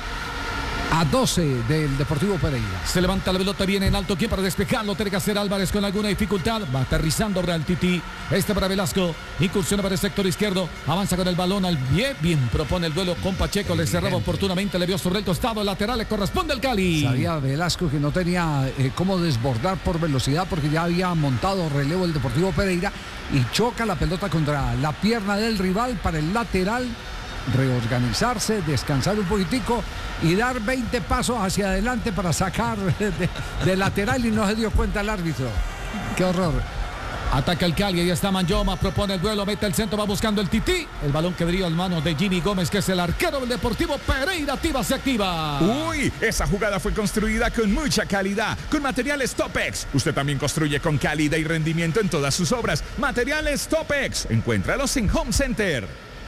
a 12 del Deportivo Pereira. Se levanta la pelota, viene en alto. ¿Quién para despejarlo? Tiene que hacer Álvarez con alguna dificultad. Va aterrizando para el Tití. Para Velasco. Incursiona para el sector izquierdo. Avanza con el balón al pie. Bien, propone el duelo con Pacheco. Le cerraba oportunamente. Le vio sobre el costado. Lateral le corresponde al Cali. Sabía Velasco que no tenía cómo desbordar por velocidad porque ya había montado relevo el Deportivo Pereira y choca la pelota contra la pierna del rival para el lateral. Reorganizarse, descansar un poquitico y dar 20 pasos hacia adelante para sacar de lateral y no se dio cuenta el árbitro. ¡Qué horror! Ataca el Cali, ahí está Manyoma, propone el duelo, mete el centro, va buscando el Tití. El balón quedaría en manos de Jimmy Gómez, que es el arquero del Deportivo Pereira. Activa, se activa. Uy, esa jugada fue construida con mucha calidad, con materiales Topex. Usted también construye con calidad y rendimiento en todas sus obras. Materiales Topex, encuéntralos en Home Center.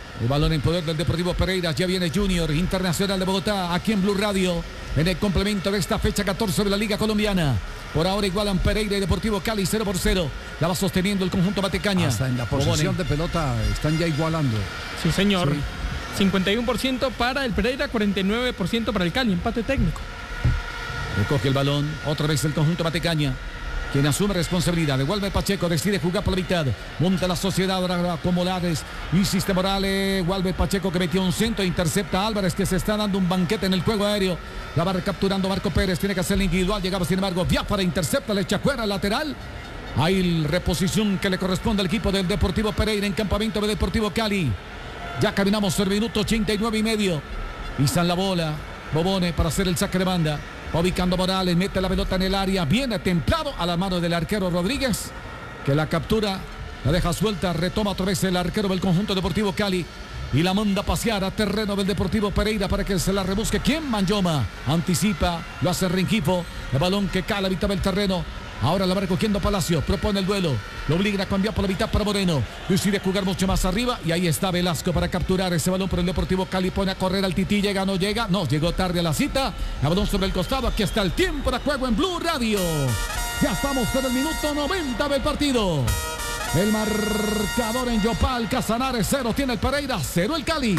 El balón en poder del Deportivo Pereira. Ya viene Junior, Internacional de Bogotá, aquí en Blue Radio, en el complemento de esta fecha 14 de la Liga Colombiana. Por ahora igualan Pereira y Deportivo Cali 0-0. La va sosteniendo el conjunto matecaña. Hasta en la posesión de pelota están ya igualando. Sí, señor. Sí. 51% para el Pereira, 49% para el Cali. Empate técnico. Recoge el balón. Otra vez el conjunto matecaña, quien asume responsabilidad. Walmer Pacheco decide jugar por la mitad. Monta la sociedad ahora con Morales. Insiste Morales. Walmer Pacheco que metió un centro. Intercepta a Álvarez, que se está dando un banquete en el juego aéreo. La va recapturando Marco Pérez. Tiene que hacer el individual. Llegaba sin embargo Biafara. Intercepta. Le echa fuera al lateral. Hay reposición que le corresponde al equipo del Deportivo Pereira en campamento de Deportivo Cali. Ya caminamos el minuto 89.5. Pisan la bola Bobone para hacer el saque de banda. Va ubicando Morales, mete la pelota en el área, viene templado a la mano del arquero Rodríguez, que la captura, la deja suelta, retoma otra vez el arquero del conjunto Deportivo Cali y la manda a pasear a terreno del Deportivo Pereira para que se la rebusque. ¿Quién? Manjoma, anticipa, lo hace Rengifo, el balón que cae a la mitad del terreno. Ahora la va recogiendo Palacio, propone el duelo, lo obliga a cambiar por la mitad para Moreno, decide jugar mucho más arriba y ahí está Velasco para capturar ese balón por el Deportivo Cali, pone a correr al Tití, llega, no llega, no, llegó tarde a la cita, el balón sobre el costado, aquí está el tiempo de juego en Blue Radio, ya estamos en el minuto 90 del partido, el marcador en Yopal, Casanares 0 tiene el Pereira, 0 el Cali.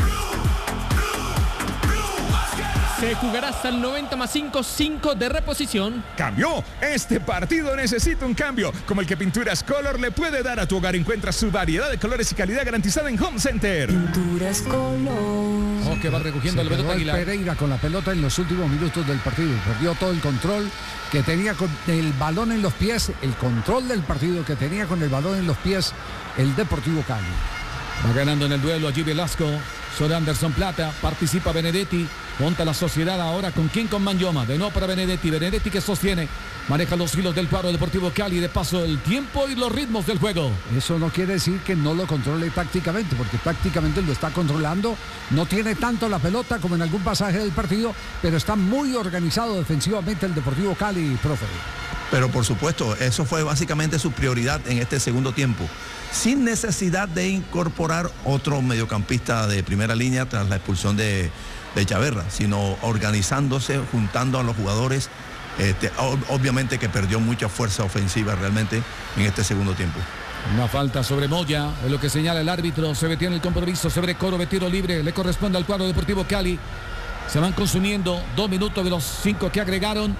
Se jugará hasta el 90 más 5, 5 de reposición. Cambió. Este partido necesita un cambio, como el que Pinturas Color le puede dar a tu hogar. Encuentra su variedad de colores y calidad garantizada en Home Center. Pinturas Color. Que va recogiendo la pelota Aguilar. Pereira con la pelota en los últimos minutos del partido. Perdió todo el control que tenía con el balón en los pies, el control del partido que tenía con el balón en los pies el Deportivo Cali. Va ganando en el duelo allí Velasco sobre Anderson Plata, participa Benedetti, monta la sociedad ahora con quién, con Manjoma, de nuevo para Benedetti que sostiene, maneja los hilos del cuadro Deportivo Cali, de paso el tiempo y los ritmos del juego. Eso no quiere decir que no lo controle tácticamente, porque tácticamente lo está controlando, no tiene tanto la pelota como en algún pasaje del partido, pero está muy organizado defensivamente el Deportivo Cali, profe. Pero por supuesto, eso fue básicamente su prioridad en este segundo tiempo, sin necesidad de incorporar otro mediocampista de primera línea tras la expulsión de Chaverra, sino organizándose, juntando a los jugadores. Obviamente que perdió mucha fuerza ofensiva realmente en este segundo tiempo. Una falta sobre Moya, es lo que señala el árbitro. Se detiene el compromiso sobre Coro de tiro libre, le corresponde al cuadro Deportivo Cali. Se van consumiendo 2 minutos de los 5 que agregaron.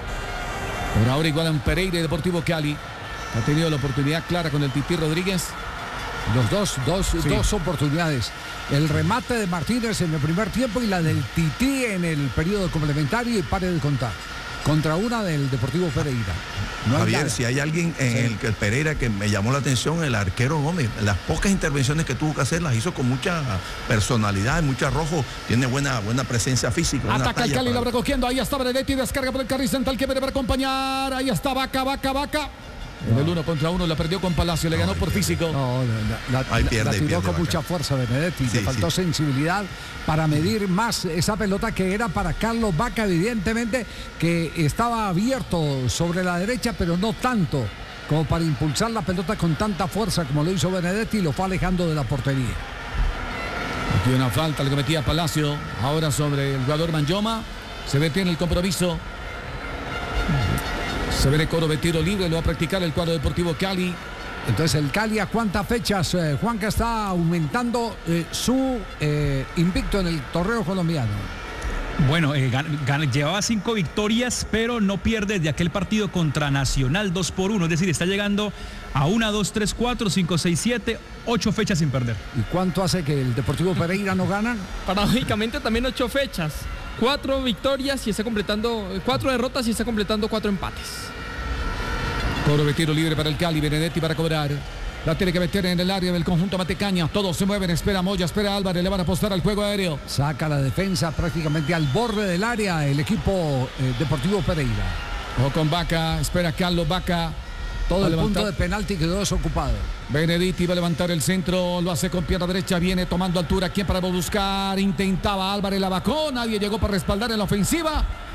Por ahora igualan Pereira y Deportivo Cali. Ha tenido la oportunidad clara con el Tití Rodríguez. Los dos oportunidades. El remate de Martínez en el primer tiempo y la del Tití en el periodo complementario y pare de contar. Contra una del Deportivo Pereira. No Javier, si hay alguien en el Pereira que me llamó la atención, el arquero Gómez. Las pocas intervenciones que tuvo que hacer las hizo con mucha personalidad, mucho arrojo. Tiene buena presencia física. Ataca el Cali, la recogiendo. Ahí está Benedetti, descarga por el carril central que viene para acompañar. Ahí está Vaca. En el 1 contra 1 la perdió con Palacio, le ganó por físico. La tiró con mucha fuerza Benedetti, le faltó sensibilidad para medir más esa pelota que era para Carlos Vaca, evidentemente que estaba abierto sobre la derecha, pero no tanto como para impulsar la pelota con tanta fuerza como lo hizo Benedetti y lo fue alejando de la portería. Aquí una falta le cometía Palacio, ahora sobre el jugador Manjoma, se detiene el compromiso. Se ve el Coro de tiro libre, lo va a practicar el cuadro Deportivo Cali. Entonces el Cali, ¿a cuántas fechas, Juanca, está aumentando su invicto en el torneo colombiano? Bueno, llevaba 5 victorias, pero no pierde de aquel partido contra Nacional 2-1. Es decir, está llegando a 1, 2, 3, 4, 5, 6, 7, 8 fechas sin perder. ¿Y cuánto hace que el Deportivo Pereira no gana? Paradójicamente también 8 fechas. 4 victorias y está completando 4 derrotas y está completando 4 empates. Coro de tiro libre para el Cali, Benedetti para cobrar. La tiene que meter en el área del conjunto matecaña. Todos se mueven, espera Moya, espera Álvarez, le van a apostar al juego aéreo. Saca la defensa prácticamente al borde del área el equipo Deportivo Pereira. O con Vaca, espera Carlos Vaca. Todo el punto de penalti quedó desocupado. Benedetti va a levantar el centro, lo hace con pierna derecha, viene tomando altura. ¿Quién para buscar? Intentaba Álvarez, la bajó, nadie llegó para respaldar en la ofensiva.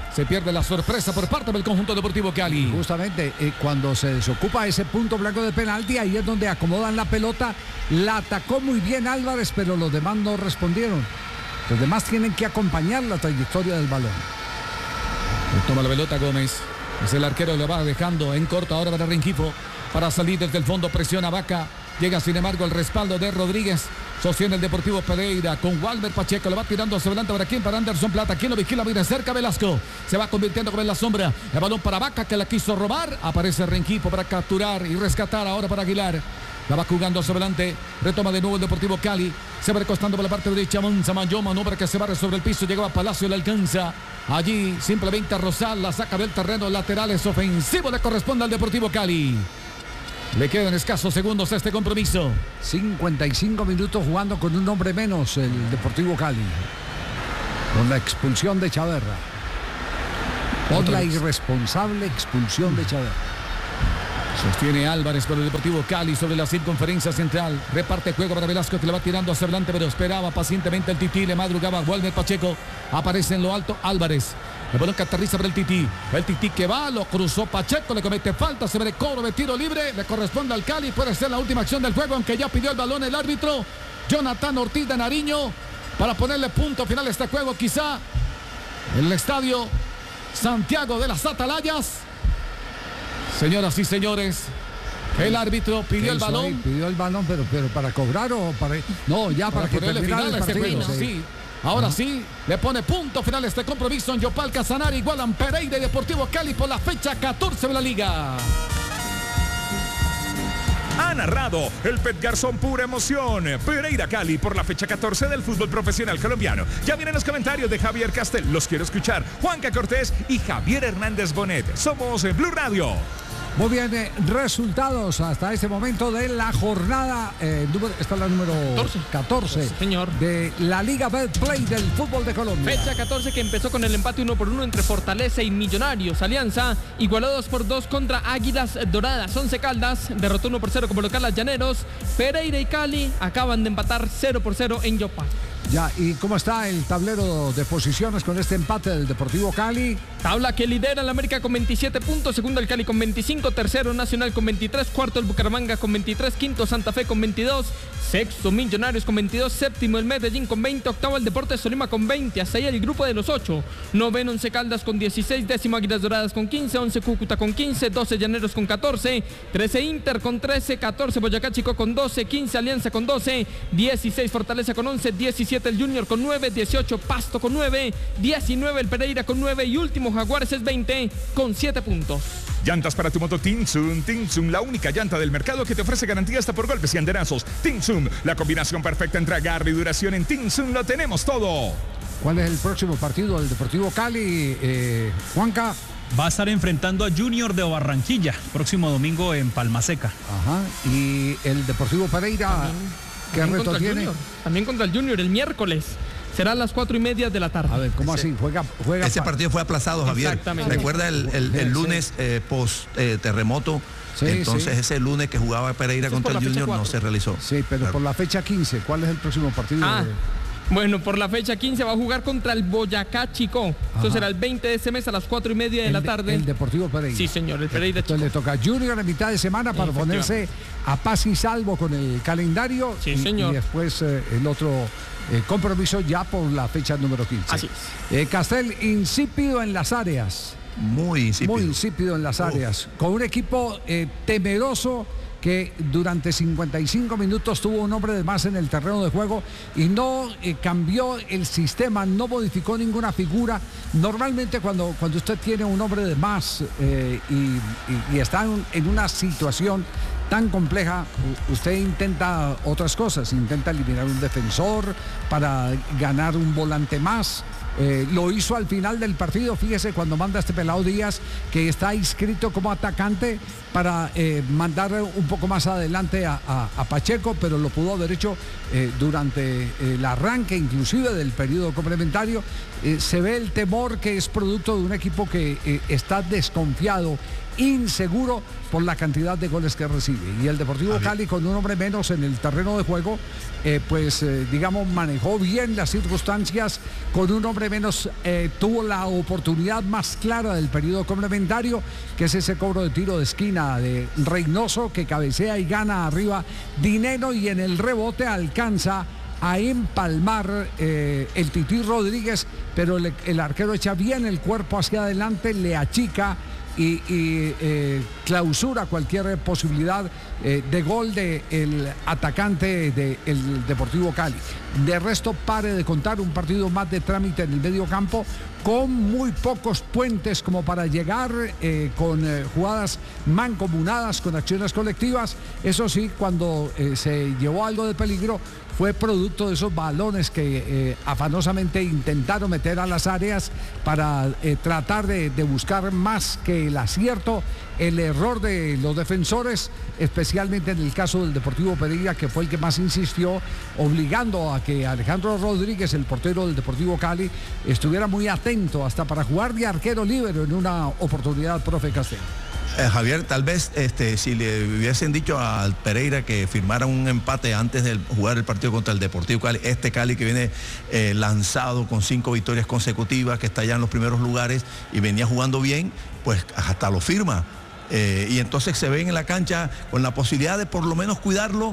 Se pierde la sorpresa por parte del conjunto deportivo Cali. Justamente cuando se desocupa ese punto blanco de penalti, ahí es donde acomodan la pelota. La atacó muy bien Álvarez, pero los demás no respondieron. Los demás tienen que acompañar la trayectoria del balón. Toma la pelota Gómez. Es el arquero, lo va dejando en corto ahora para Rengifo. Para salir desde el fondo, presiona Vaca. Llega sin embargo el respaldo de Rodríguez. Sostiene el Deportivo Pereira con Walmer Pacheco. Lo va tirando hacia adelante. ¿Para quién? Para Anderson Plata. ¿Quién lo vigila? Viene cerca Velasco. Se va convirtiendo como en la sombra. El balón para Vaca que la quiso robar. Aparece Rengifo para capturar y rescatar ahora para Aguilar. La va jugando hacia adelante. Retoma de nuevo el Deportivo Cali. Se va recostando por la parte derecha. Monza Mayó. Manobra que se barre sobre el piso. Llegaba a Palacio. Le alcanza. Allí simplemente Rosal la saca del terreno lateral. Es ofensivo. Le corresponde al Deportivo Cali. Le quedan escasos segundos a este compromiso. 55 minutos jugando con un hombre menos el Deportivo Cali. Con la expulsión de Chaverra. Por la irresponsable expulsión de Chaverra. Sostiene Álvarez por el Deportivo Cali sobre la circunferencia central. Reparte juego para Velasco que le va tirando hacia adelante, pero esperaba pacientemente el Tití. Le madrugaba Walmer Pacheco. Aparece en lo alto Álvarez. El balón que aterriza para el Tití. El Tití que va, lo cruzó Pacheco, le comete falta, se ve cobro de tiro libre, le corresponde al Cali, puede ser la última acción del juego, aunque ya pidió el balón el árbitro Jonathan Ortiz de Nariño para ponerle punto final a este juego, quizá en el estadio Santiago de las Atalayas. Señoras y señores, el árbitro pidió el balón. Ahí? Pidió el balón, pero para cobrar o para... No, ya para que terminara el partido. Este juego, sí. Ahora sí, le pone punto final a este compromiso en Yopal Casanare. Igualan Pereira y Deportivo Cali por la fecha 14 de la liga. Ha narrado el Pet Garzón, pura emoción. Pereira Cali por la fecha 14 del fútbol profesional colombiano. Ya vienen los comentarios de Javier Castel. Los quiero escuchar. Juanca Cortés y Javier Hernández Bonet. Somos Blue Radio. Muy bien, resultados hasta este momento de la jornada. Esta es la número 14 señor, de la Liga Betplay del fútbol de Colombia. Fecha 14 que empezó con el empate 1-1 entre Fortaleza y Millonarios. Alianza igualó 2-2 contra Águilas Doradas. Once Caldas derrotó 1-0 como local a Llaneros. Pereira y Cali acaban de empatar 0-0 en Yopal. Ya, ¿y cómo está el tablero de posiciones con este empate del Deportivo Cali? Tabla que lidera el América con 27 puntos, segundo el Cali con 25, tercero Nacional con 23, cuarto el Bucaramanga con 23, quinto Santa Fe con 22, sexto Millonarios con 22, séptimo el Medellín con 20, octavo el Deportes Tolima con 20, hasta ahí el grupo de los 8, noveno Once Caldas con 16, décimo Águilas Doradas con 15, 11 Cúcuta con 15, 12 Llaneros con 14, 13 Inter con 13, 14 Boyacá Chico con 12, 15 Alianza con 12, 16 Fortaleza con 11, 17 el Junior con 9, 18 Pasto con 9, 19 el Pereira con 9 y último Jaguares es 20 con 7 puntos. Llantas para tu moto Tinsun. Tinsun, la única llanta del mercado que te ofrece garantía hasta por golpes y andenazos. Tinsun, la combinación perfecta entre agarre y duración. En Tinsun lo tenemos todo. ¿Cuál es el próximo partido del Deportivo Cali, Juanca? Va a estar enfrentando a Junior de Barranquilla, próximo domingo en Palmaseca. Ajá, y el Deportivo Pereira, ¿qué reto tiene? También contra el Junior el miércoles. Será a las 4:30 de la tarde. A ver, ¿cómo así? Juega ese partido fue aplazado, Javier. Exactamente. Recuerda el lunes post terremoto. Sí, entonces sí. Ese lunes que jugaba Pereira contra el Junior no se realizó. Sí, pero claro. Por la fecha 15, ¿cuál es el próximo partido? Bueno, por la fecha 15 va a jugar contra el Boyacá Chico. Eso será el 20 de ese mes a las 4:30 de la tarde. El Deportivo Pereira. Sí, señor, el Pereira Chico. Entonces le toca a Junior en mitad de semana para ponerse a paz y salvo con el calendario. Sí, señor. Y después el otro compromiso ya por la fecha número 15. Así es. Castel, insípido en las áreas. Muy insípido. Muy insípido en las áreas. Con un equipo temeroso que durante 55 minutos tuvo un hombre de más en el terreno de juego y no cambió el sistema, no modificó ninguna figura. Normalmente cuando usted tiene un hombre de más y está en una situación tan compleja, usted intenta otras cosas, intenta eliminar un defensor para ganar un volante más. Lo hizo al final del partido, fíjese, cuando manda este pelado Díaz, que está inscrito como atacante para mandar un poco más adelante a Pacheco, pero lo pudo haber hecho durante el arranque inclusive del periodo complementario. Se ve el temor que es producto de un equipo que está desconfiado, inseguro por la cantidad de goles que recibe. Y el Deportivo Cali, con un hombre menos en el terreno de juego, digamos, manejó bien las circunstancias con un hombre de menos tuvo la oportunidad más clara del periodo complementario, que es ese cobro de tiro de esquina de Reynoso, que cabecea y gana arriba Dineno, y en el rebote alcanza a empalmar el Tití Rodríguez, pero el arquero echa bien el cuerpo hacia adelante, le achica y clausura cualquier posibilidad de gol del atacante del Deportivo Cali. De resto, pare de contar, un partido más de trámite en el medio campo, con muy pocos puentes como para llegar, con jugadas mancomunadas, con acciones colectivas. Eso sí, cuando se llevó algo de peligro, fue producto de esos balones que afanosamente intentaron meter a las áreas para tratar de buscar más que el acierto, el error de los defensores, especialmente en el caso del Deportivo Pereira, que fue el que más insistió, obligando a que Alejandro Rodríguez, el portero del Deportivo Cali, estuviera muy atento hasta para jugar de arquero líbero en una oportunidad, profe Castel. Javier, tal vez si le hubiesen dicho al Pereira que firmara un empate antes de jugar el partido contra el Deportivo Cali, Cali que viene lanzado con 5 victorias consecutivas, que está ya en los primeros lugares y venía jugando bien, pues hasta lo firma. Y entonces se ven en la cancha con la posibilidad de por lo menos cuidarlo,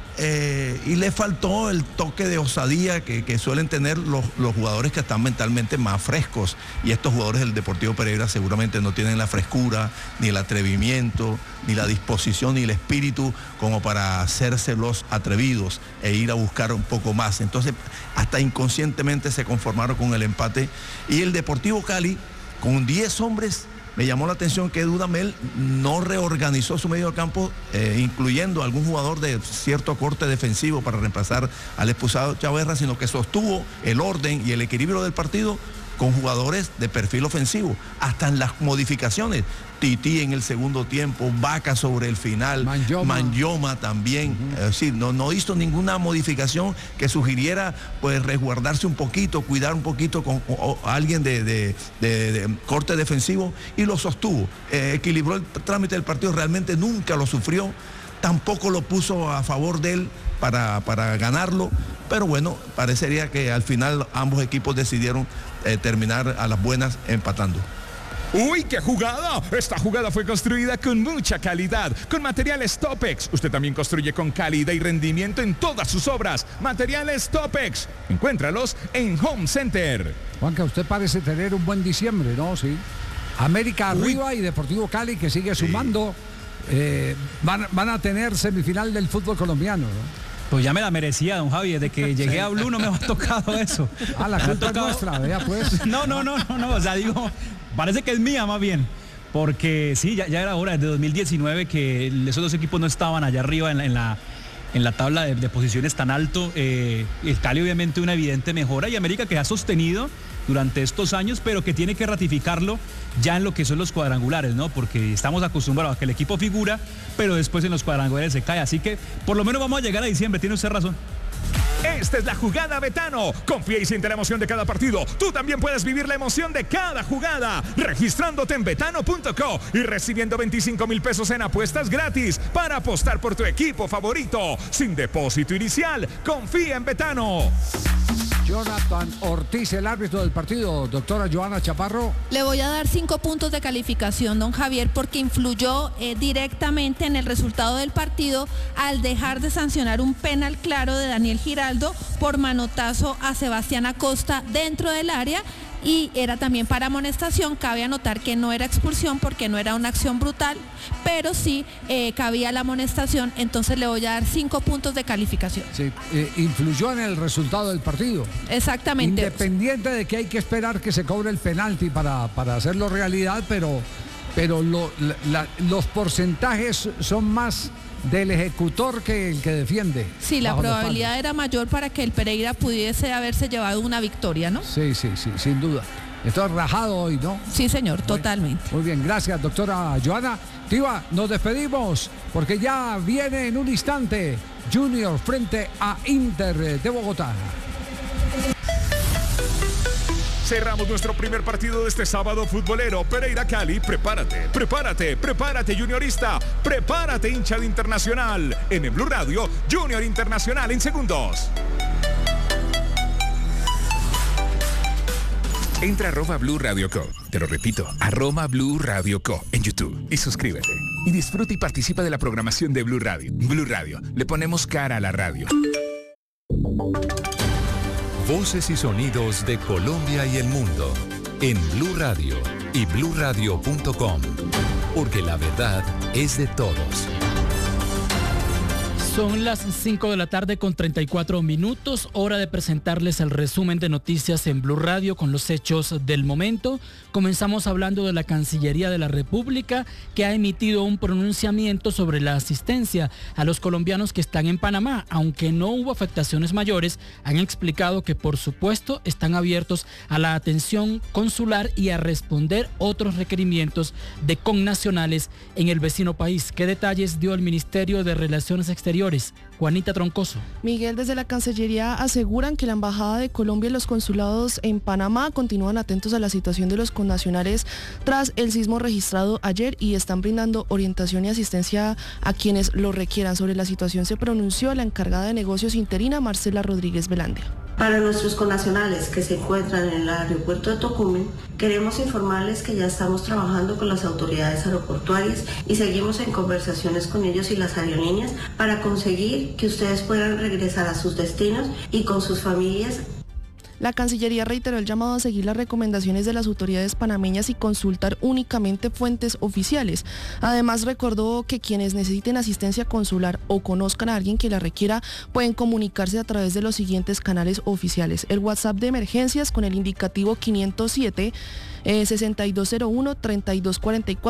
y le faltó el toque de osadía que suelen tener los jugadores que están mentalmente más frescos, y estos jugadores del Deportivo Pereira seguramente no tienen la frescura, ni el atrevimiento, ni la disposición, ni el espíritu como para hacerse los atrevidos e ir a buscar un poco más. Entonces hasta inconscientemente se conformaron con el empate, y el Deportivo Cali con 10 hombres. Me llamó la atención que Dudamel no reorganizó su medio campo, incluyendo algún jugador de cierto corte defensivo para reemplazar al expulsado Chaverra, sino que sostuvo el orden y el equilibrio del partido con jugadores de perfil ofensivo, hasta en las modificaciones. Tití en el segundo tiempo, Vaca sobre el final, Manyoma también. Es decir, no hizo ninguna modificación que sugiriera pues resguardarse un poquito, cuidar un poquito con alguien de corte defensivo, y lo sostuvo. Equilibró el trámite del partido, realmente nunca lo sufrió, tampoco lo puso a favor de él para ganarlo, pero bueno, parecería que al final ambos equipos decidieron terminar a las buenas empatando. ¡Uy, qué jugada! Esta jugada fue construida con mucha calidad, con materiales Topex. Usted también construye con calidad y rendimiento en todas sus obras. Materiales Topex. Encuéntralos en Home Center. Juanca, usted parece tener un buen diciembre, ¿no? Sí. América arriba y Deportivo Cali, que sigue sumando. Van a tener semifinal del fútbol colombiano, ¿no? Pues ya me la merecía, don Javi. Desde que llegué a Blue no me ha tocado eso. La culpa es nuestra, vea pues. No. O sea, digo, parece que es mía más bien. Porque sí, ya era hora, desde 2019 que esos dos equipos no estaban allá arriba en la tabla de posiciones tan alto. El Cali obviamente una evidente mejora, y América que ha sostenido durante estos años, pero que tiene que ratificarlo ya en lo que son los cuadrangulares, ¿no? Porque estamos acostumbrados a que el equipo figura, pero después en los cuadrangulares se cae. Así que por lo menos vamos a llegar a diciembre, tiene usted razón. Esta es la jugada Betano. Confía y siente la emoción de cada partido. Tú también puedes vivir la emoción de cada jugada, registrándote en betano.co y recibiendo 25,000 pesos en apuestas gratis para apostar por tu equipo favorito. Sin depósito inicial, confía en Betano. Jonathan Ortiz, el árbitro del partido. Doctora Joana Chaparro. Le voy a dar 5 puntos de calificación, don Javier, porque influyó directamente en el resultado del partido al dejar de sancionar un penal claro de Daniel Giraldo por manotazo a Sebastián Acosta dentro del área, y era también para amonestación. Cabe anotar que no era expulsión porque no era una acción brutal, pero sí cabía la amonestación. Entonces le voy a dar 5 puntos de calificación. Sí, influyó en el resultado del partido. Exactamente. Independiente de que hay que esperar que se cobre el penalti para hacerlo realidad, pero los porcentajes son más del ejecutor que el que defiende. Sí, la probabilidad era mayor para que el Pereira pudiese haberse llevado una victoria, ¿no? Sí, sin duda. Esto es rajado hoy, ¿no? Sí, señor, totalmente. Muy bien, gracias, doctora Joana. Tiva, nos despedimos porque ya viene en un instante Junior frente a Inter de Bogotá. Cerramos nuestro primer partido de este sábado futbolero. Pereira Cali, prepárate juniorista, prepárate hincha de Internacional. En el Blue Radio, Junior Internacional en segundos. Entra a @Blue Radio Co. Te lo repito, @Blue Radio Co. en YouTube y suscríbete. Y disfruta y participa de la programación de Blue Radio. Blue Radio, le ponemos cara a la radio. Voces y sonidos de Colombia y el mundo en Blue Radio y bluradio.com, porque la verdad es de todos. Son las 5 de la tarde con 34 minutos, hora de presentarles el resumen de noticias en Blue Radio con los hechos del momento. Comenzamos hablando de la Cancillería de la República, que ha emitido un pronunciamiento sobre la asistencia a los colombianos que están en Panamá. Aunque no hubo afectaciones mayores, han explicado que por supuesto están abiertos a la atención consular y a responder otros requerimientos de connacionales en el vecino país. ¿Qué detalles dio el Ministerio de Relaciones Exteriores? Juanita Troncoso. Miguel, desde la Cancillería aseguran que la Embajada de Colombia y los consulados en Panamá continúan atentos a la situación de los connacionales tras el sismo registrado ayer y están brindando orientación y asistencia a quienes lo requieran. Sobre la situación se pronunció la encargada de negocios interina, Marcela Rodríguez Velandia. Para nuestros connacionales que se encuentran en el aeropuerto de Tocumen, queremos informarles que ya estamos trabajando con las autoridades aeroportuarias y seguimos en conversaciones con ellos y las aerolíneas para conseguir que ustedes puedan regresar a sus destinos y con sus familias. La Cancillería reiteró el llamado a seguir las recomendaciones de las autoridades panameñas y consultar únicamente fuentes oficiales. Además, recordó que quienes necesiten asistencia consular o conozcan a alguien que la requiera pueden comunicarse a través de los siguientes canales oficiales. El WhatsApp de emergencias con el indicativo 507 6201 3244.